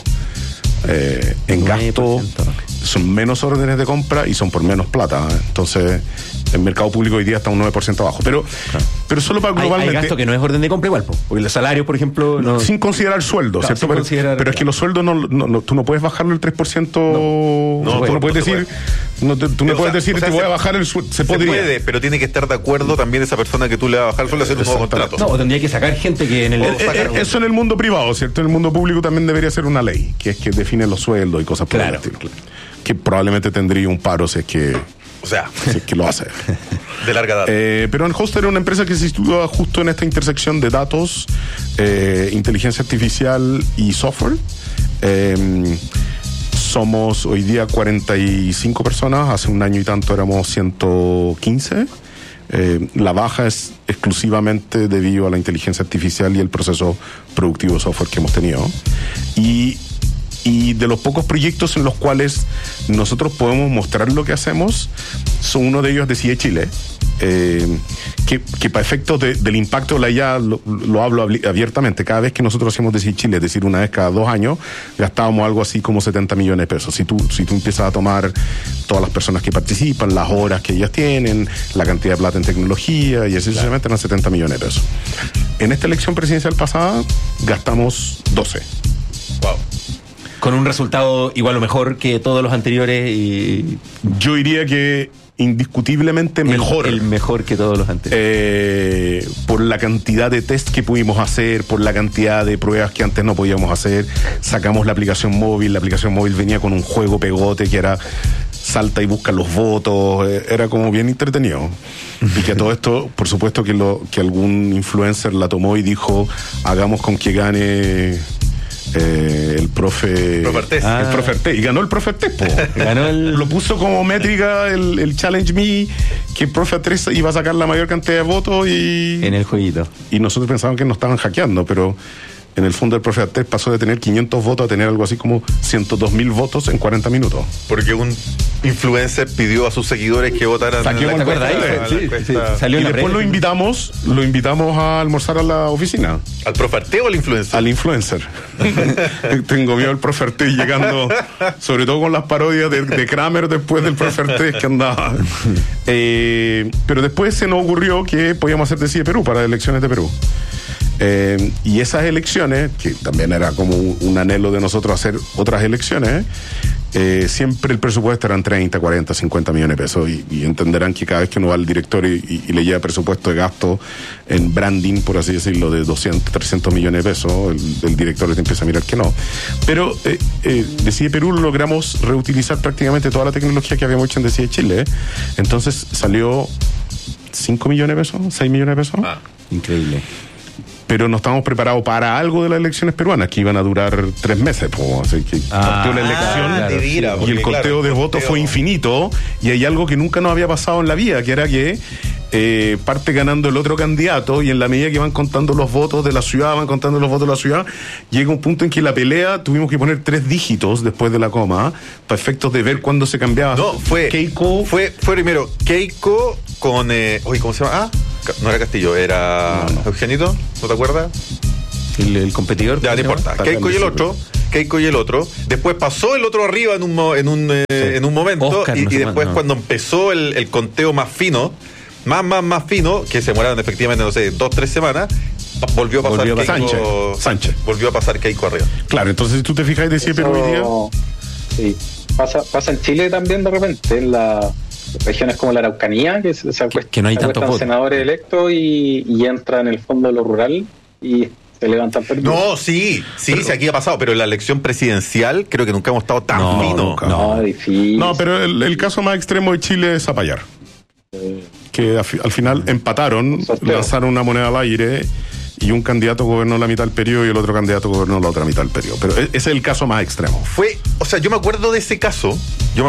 En gasto son menos órdenes de compra y son por menos plata. Entonces, el mercado público hoy día está un 9% abajo. Pero solo para globalmente. Hay gasto que no es orden de compra igual, porque los salarios, por ejemplo. No, sin considerar sueldos, claro, ¿cierto? Pero es que los sueldos tú no puedes bajarlo el 3%. Tú no puedes decir. Tú no puedes decir, te voy a bajar el sueldo. Se puede, pero tiene que estar de acuerdo también esa persona que tú le vas a bajar el sueldo a hacer un nuevo contrato. No, tendría que sacar gente que en el. Eso en el mundo privado, ¿cierto? En el mundo público también debería ser una ley, que es que define los sueldos y cosas por el estilo. Que probablemente tendría un paro si es que. O sea, si es que lo hace. De larga data. Pero en Holster era una empresa que se sitúa justo en esta intersección de datos, inteligencia artificial y software. Somos hoy día 45 personas, hace un año y tanto éramos 115. La baja es exclusivamente debido a la inteligencia artificial y el proceso productivo de software que hemos tenido. Y de los pocos proyectos en los cuales nosotros podemos mostrar lo que hacemos, son uno de ellos Decide Chile, que para efectos del impacto de la IA lo hablo abiertamente. Cada vez que nosotros hacemos Decide Chile, es decir, una vez cada 2 años, gastábamos algo así como 70 millones de pesos. Si tú empiezas a tomar todas las personas que participan, las horas que ellas tienen, la cantidad de plata en tecnología, y así sucesivamente, eran 70 millones de pesos. En esta elección presidencial pasada gastamos 12. Wow. Con un resultado igual o mejor que todos los anteriores. Y yo diría que indiscutiblemente mejor. El mejor que todos los anteriores. Por la cantidad de test que pudimos hacer, por la cantidad de pruebas que antes no podíamos hacer. Sacamos la aplicación móvil venía con un juego pegote que era salta y busca los votos, era como bien entretenido. Y que a todo esto, por supuesto que algún influencer la tomó y dijo, hagamos con que gane el profe Artés, y ganó el profe Artés. Lo puso como métrica el Challenge Me, que el profe Artés iba a sacar la mayor cantidad de votos y en el jueguito. Y nosotros pensábamos que nos estaban hackeando, pero en el fondo el profe Artés pasó de tener 500 votos a tener algo así como 102.000 votos en 40 minutos. Porque un influencer pidió a sus seguidores que votaran. ¿Te acuerdas ahí? Sí. Salió y después lo invitamos a almorzar a la oficina. ¿Al profe Artés o al influencer? Al influencer. Tengo miedo al profe Artés llegando, sobre todo con las parodias de Kramer después del profe Artés que andaba. Pero después se nos ocurrió que podíamos hacer Decide Perú para elecciones de Perú. Y esas elecciones, que también era como un anhelo de nosotros hacer otras elecciones, siempre el presupuesto eran 30, 40, 50 millones de pesos y entenderán que cada vez que uno va al directorio y le lleva presupuesto de gasto en branding, por así decirlo, de 200, 300 millones de pesos, el directorio te empieza a mirar que no. Pero Decide Perú logramos reutilizar prácticamente toda la tecnología que habíamos hecho en Decide Chile. Entonces salió 5 millones de pesos, 6 millones de pesos. Increíble. Pero no estábamos preparados para algo de las elecciones peruanas, que iban a durar 3 meses. Así que partió la elección y el conteo de votos fue infinito. Y hay algo que nunca nos había pasado en la vida, que era que parte ganando el otro candidato, y en la medida que van contando los votos de la ciudad, llega un punto en que la pelea tuvimos que poner 3 dígitos después de la coma, para efectos de ver cuándo se cambiaba. No, fue primero Keiko con... ¿cómo se llama? No era Castillo, era... No. ¿Eugenito? ¿No te acuerdas? El competidor. Ya, no importa. Keiko y el otro. Después pasó el otro arriba en un momento. Oscar, y después cuando empezó el conteo más fino, más fino, que se demoraron efectivamente, 2-3 semanas, volvió a pasar Keiko, Sánchez. Volvió a pasar Keiko arriba. Claro, entonces si tú te fijas de Perú hoy día. Sí. Pasa en Chile también de repente, en las regiones como la Araucanía, que no hay tanto voto. Senadores electos y entra en el fondo de lo rural y se levantan perdidos. No, sí, aquí ha pasado, pero en la elección presidencial creo que nunca hemos estado tan fino. No, difícil. No, pero el caso más extremo de Chile es Zapallar. Que al final empataron, lanzaron una moneda al aire y un candidato gobernó la mitad del periodo y el otro candidato gobernó la otra mitad del periodo. Pero ese es el caso más extremo. Yo me acuerdo de ese caso.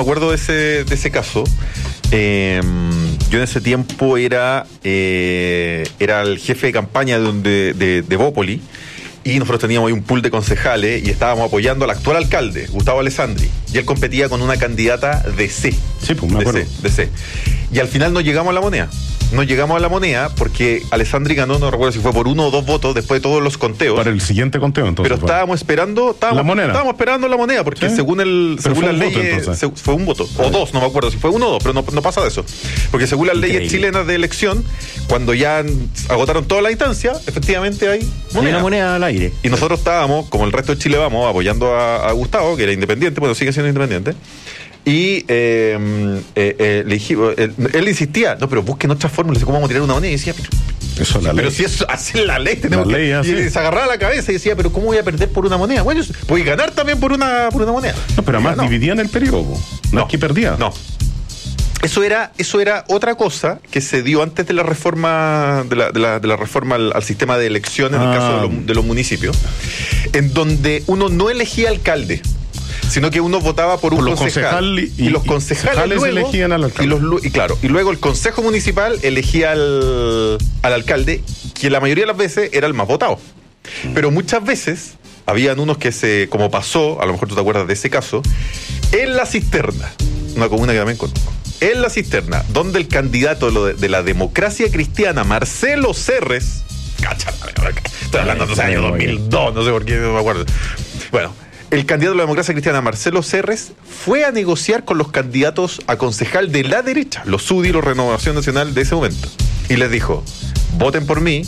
Yo en ese tiempo era el jefe de campaña de Bópoli, y nosotros teníamos ahí un pool de concejales y estábamos apoyando al actual alcalde, Gustavo Alessandri, y él competía con una candidata de C. Sí, pues me acuerdo. De C. Y al final no llegamos a la moneda. Porque Alessandri ganó, no recuerdo si fue por 1 o 2 votos después de todos los conteos. Para el siguiente conteo, entonces. Pero estábamos esperando la moneda. Estábamos esperando la moneda, porque según las leyes fue un voto. O 2, no me acuerdo si fue 1 o 2, pero no pasa de eso. Porque según las leyes chilenas de elección, cuando ya agotaron toda la instancia, efectivamente hay una moneda al aire. Y nosotros estábamos, como el resto de Chile Vamos, apoyando a Gustavo, que era independiente, sigue siendo independiente. Y le dije, él insistía, no, pero busquen otra fórmula, ¿cómo vamos a tirar una moneda? Y decía, pero si es así la ley, tenemos la ley, y se agarraba la cabeza y decía, pero ¿cómo voy a perder por una moneda? Bueno, voy a ganar también por una moneda. No, pero además dividían el periodo, no es que perdía. No. Eso era otra cosa que se dio antes de la reforma de la reforma al sistema de elecciones, en el caso de los municipios, en donde uno no elegía alcalde, sino que uno votaba por un concejal. Y los concejales luego elegían al alcalde. Y luego el consejo municipal elegía al alcalde, que la mayoría de las veces era el más votado. Pero muchas veces habían unos que como pasó, a lo mejor tú te acuerdas de ese caso, en La Cisterna, una comuna que también conozco, en La Cisterna, donde el candidato de la Democracia Cristiana, Marcelo Serres, estoy hablando de los años 2002, no sé por qué, no me acuerdo. Bueno, el candidato de la Democracia Cristiana, Marcelo Serres, fue a negociar con los candidatos a concejal de la derecha, los UDI, los Renovación Nacional de ese momento, y les dijo, voten por mí,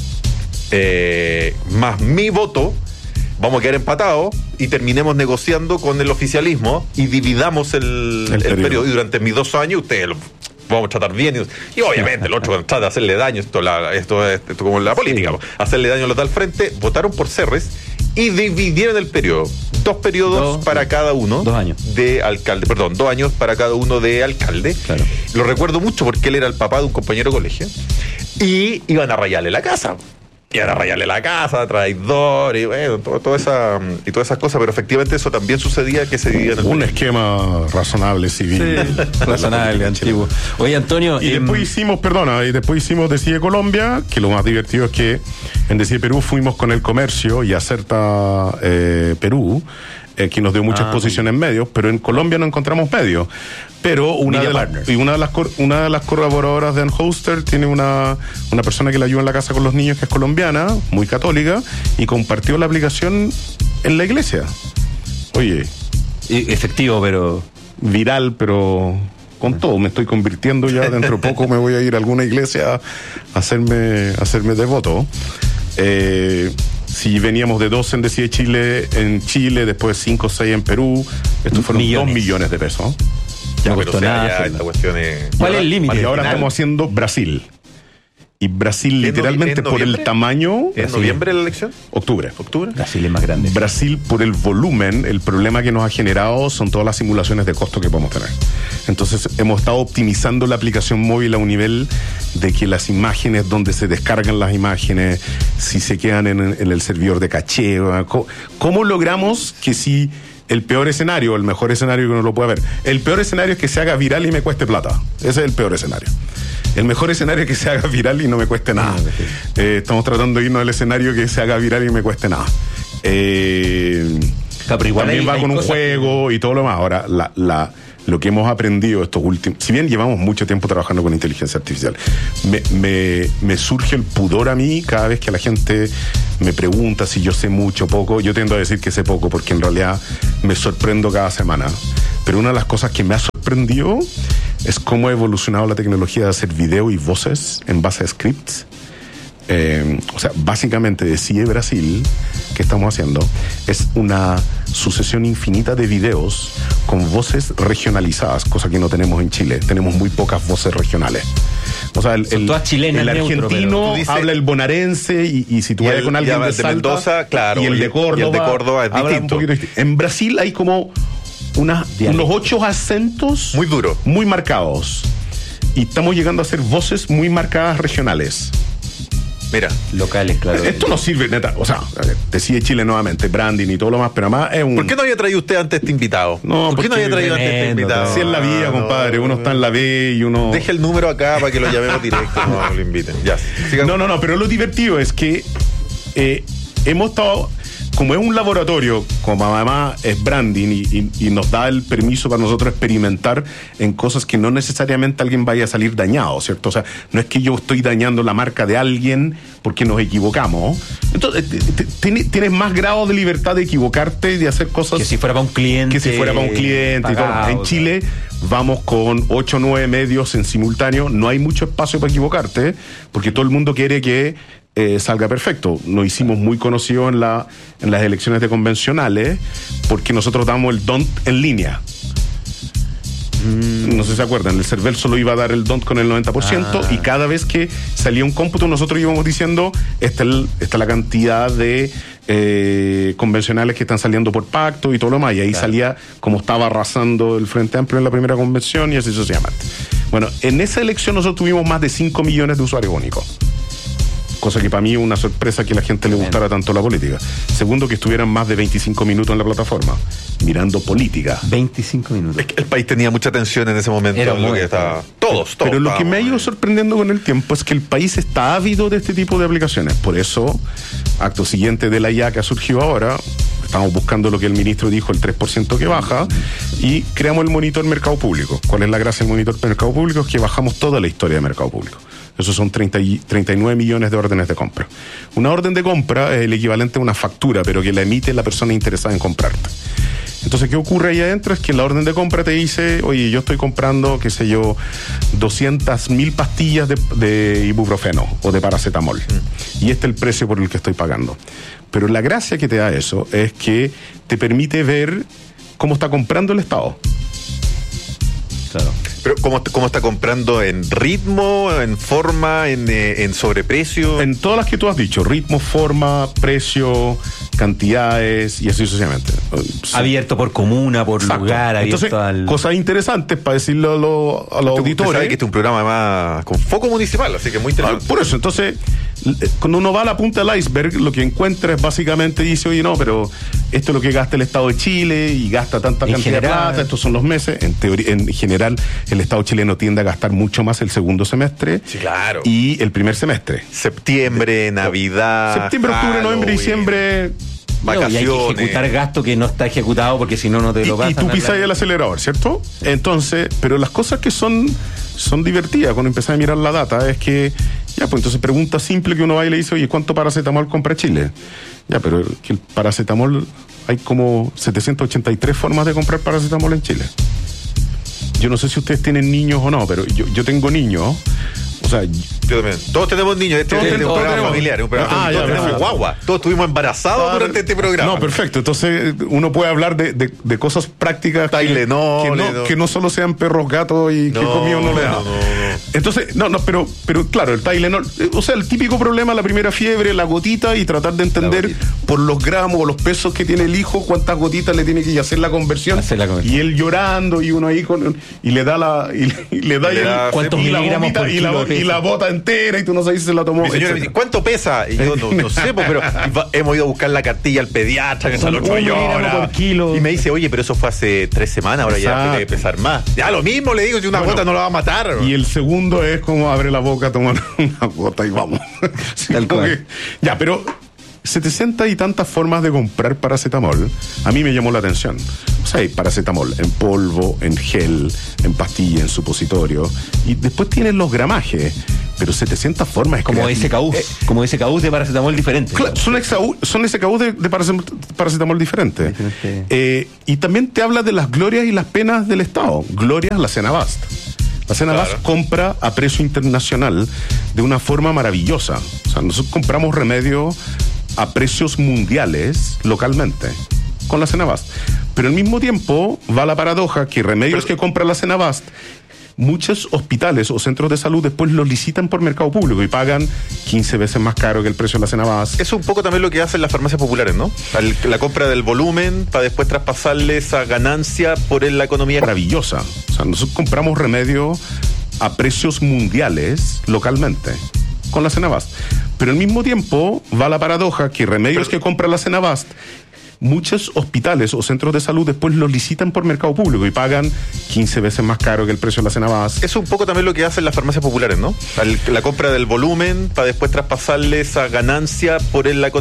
más mi voto, vamos a quedar empatados y terminemos negociando con el oficialismo y dividamos el periodo. Y durante mis 2 años ustedes lo vamos a tratar bien. Y obviamente el otro trata de hacerle daño, esto es como en la política, hacerle daño a los del frente. Votaron por Serres y dividieron el periodo. 2 periodos para cada uno. 2 años. De alcalde, 2 años para cada uno de alcalde. Claro. Lo recuerdo mucho porque él era el papá de un compañero de colegio. Y iban a rayarle la casa. Traidor, y bueno, todas esas cosas, pero efectivamente eso también sucedía, que se dividía en un esquema razonable civil. Sí, razonable, antiguo. Oye, Antonio. Y después hicimos Decide Colombia, que lo más divertido es que en Decide Perú fuimos con el comercio y Acerta Perú, que nos dio mucha exposición en medios, pero en Colombia no encontramos medios. Pero una de las colaboradoras de Anhoster tiene una persona que la ayuda en la casa con los niños, que es colombiana, muy católica, y compartió la aplicación en la iglesia. Oye. Efectivo, pero viral, pero con todo. Me estoy convirtiendo ya, dentro de poco me voy a ir a alguna iglesia a hacerme devoto. Si veníamos de 2 en Decide Chile en Chile, después 5 o 6 en Perú, estos fueron 2 millones de pesos. Ya costó nada. ¿Cuál es el límite? Y ahora estamos haciendo Brasil. Y Brasil, literalmente, por el tamaño... ¿En noviembre la elección? Octubre. Brasil es más grande. Brasil, por el volumen, el problema que nos ha generado son todas las simulaciones de costo que podemos tener. Entonces, hemos estado optimizando la aplicación móvil a un nivel de que las imágenes, donde se descargan las imágenes, si se quedan en el servidor de caché, ¿cómo logramos que si el peor escenario, el mejor escenario que uno lo pueda ver? El peor escenario es que se haga viral y me cueste plata. Ese es el peor escenario. El mejor escenario es que se haga viral y no me cueste nada. Estamos tratando de irnos al escenario que se haga viral y me cueste nada. Pero igual también va con un juego y todo lo demás. Ahora, lo que hemos aprendido estos últimos... Si bien llevamos mucho tiempo trabajando con inteligencia artificial, me surge el pudor a mí cada vez que la gente me pregunta si yo sé mucho o poco. Yo tiendo a decir que sé poco porque en realidad me sorprendo cada semana. Pero una de las cosas que me ha sorprendido es cómo ha evolucionado la tecnología de hacer video y voces en base a scripts. O sea, básicamente de CIE Brasil, que estamos haciendo, es una sucesión infinita de videos con voces regionalizadas, cosa que no tenemos en Chile. Tenemos muy pocas voces regionales. O sea, el argentino habla el bonaerense y si tú vas con alguien de Salta, Mendoza, claro, y el de Córdoba es distinto. Un poquito. En Brasil hay como unos 8 acentos muy duros, muy marcados. Y estamos llegando a hacer voces muy marcadas regionales. Mira, locales, claro. Esto no sirve, neta. O sea, decide Chile nuevamente, branding y todo lo más, pero además es un... ¿Por qué no había traído usted antes este invitado? No, ¿Por qué no había traído antes este invitado? Si es la vía, compadre. Uno está en la B y uno... Deje el número acá para que lo llamemos directo, no lo inviten. Ya. No, pero lo divertido es que hemos estado... Como es un laboratorio, como además es branding y nos da el permiso para nosotros experimentar en cosas que no necesariamente alguien vaya a salir dañado, ¿cierto? O sea, no es que yo estoy dañando la marca de alguien porque nos equivocamos. Entonces, tienes más grado de libertad de equivocarte y de hacer cosas... Que si fuera para un cliente. Y todo. En Chile vamos con 8 o 9 medios en simultáneo. No hay mucho espacio para equivocarte porque todo el mundo quiere que salga perfecto. Nos hicimos muy conocidos en las elecciones de convencionales porque nosotros damos el don't en línea. No sé si se acuerdan, el CERVEL solo iba a dar el don't con el 90% y cada vez que salía un cómputo nosotros íbamos diciendo esta es la cantidad de convencionales que están saliendo por pacto y todo lo demás, y ahí salía como estaba arrasando el Frente Amplio en la primera convención y así sucesivamente. Bueno, en esa elección nosotros tuvimos más de 5 millones de usuarios únicos. Cosa que para mí es una sorpresa que a la gente le gustara tanto la política. Segundo, que estuvieran más de 25 minutos en la plataforma, mirando política. 25 minutos. Es que el país tenía mucha tensión en ese momento. Era lo que estaba, todos. Pero lo que me ha ido sorprendiendo con el tiempo es que el país está ávido de este tipo de aplicaciones. Por eso, acto siguiente de la IA que ha surgido ahora, estamos buscando lo que el ministro dijo, el 3% que baja, y creamos el monitor mercado público. ¿Cuál es la gracia del monitor mercado público? Es que bajamos toda la historia de mercado público. Esos son 39 millones de órdenes de compra. Una orden de compra es el equivalente a una factura, pero que la emite la persona interesada en comprarte. Entonces, ¿qué ocurre ahí adentro? Es que la orden de compra te dice, oye, yo estoy comprando, 200.000 pastillas de ibuprofeno o de paracetamol. Y este es el precio por el que estoy pagando. Pero la gracia que te da eso es que te permite ver cómo está comprando el Estado. Claro. Pero ¿cómo está comprando? ¿En ritmo, en forma, en sobreprecio? En todas las que tú has dicho, ritmo, forma, precio, cantidades y así sucesivamente. Abierto por comuna, por lugar, abierto. Entonces, cosas interesantes para decirlo a los auditores. Sabe que este es un programa más con foco municipal, así que muy interesante. Por eso, entonces, cuando uno va a la punta del iceberg, lo que encuentra es básicamente, dice, oye, no, pero esto es lo que gasta el Estado de Chile y gasta tanta cantidad de plata, estos son los meses. En teoría, en general, el Estado chileno tiende a gastar mucho más el segundo semestre. Sí, claro. Y el primer semestre. Septiembre, Navidad. Septiembre, octubre, noviembre, diciembre. Vacaciones. Y hay que ejecutar gasto que no está ejecutado porque si no te lo pasan. Y tú pisas el acelerador, ¿cierto? Entonces, pero las cosas que son divertidas cuando empezás a mirar la data es que, ya, pues entonces pregunta simple que uno va y le dice, oye, ¿cuánto paracetamol compra Chile? Ya, pero que el paracetamol, hay como 783 formas de comprar paracetamol en Chile. Yo no sé si ustedes tienen niños o no, pero yo tengo niños. O sea, yo también. Todos tenemos niños. Este es un programa familiar. Todos tenemos guagua. Todos estuvimos embarazados durante este programa. No, perfecto. Entonces, uno puede hablar de cosas prácticas que no solo sean perros, gatos y que comido no le da. Entonces, pero claro, el Tylenol, o sea, el típico problema, la primera fiebre, la gotita, y tratar de entender por los gramos o los pesos que tiene el hijo, cuántas gotitas le tiene que hacer la conversión. Y él llorando y uno ahí y le da ¿cuántos miligramos por kilo? Y la bota entera y tú no sabes si se la tomó. Mi señora me dice, ¿cuánto pesa? Y yo no sé, pero hemos ido a buscar la cartilla al pediatra, que está el otro por kilo. Y me dice, oye, pero eso fue hace 3 semanas, ahora ya tiene que pesar más. Ya lo mismo le digo, si una gota no la va a matar. Y el segundo es como abre la boca, tomar una gota y vamos. Sí, ya, pero 700 y tantas formas de comprar paracetamol, a mí me llamó la atención. O sea, hay paracetamol en polvo, en gel, en pastilla, en supositorio, y después tienen los gramajes, pero 700 formas es como SKUs, como SKUs de paracetamol diferentes. Claro, son SKUs de paracetamol diferentes. Y también te habla de las glorias y las penas del Estado. Glorias, la Senabast. La Senabast compra a precio internacional de una forma maravillosa. O sea, nosotros compramos remedios a precios mundiales localmente con la Senabast. Pero al mismo tiempo va la paradoja que remedios que compra la Senabast, muchos hospitales o centros de salud después los licitan por mercado público y pagan 15 veces más caro que el precio de la Senabast. Es un poco también lo que hacen las farmacias populares, ¿no? La compra del volumen para después traspasarle esa ganancia por la economía. Maravillosa. O sea, nosotros compramos remedios a precios mundiales localmente con la Senabast. Pero al mismo tiempo va la paradoja que remedios que compra la Senabast, muchos hospitales o centros de salud después los licitan por mercado público y pagan 15 veces más caro que el precio de la Senabast. Es un poco también lo que hacen las farmacias populares, ¿no? La compra del volumen para después traspasarle esa ganancia por la economía.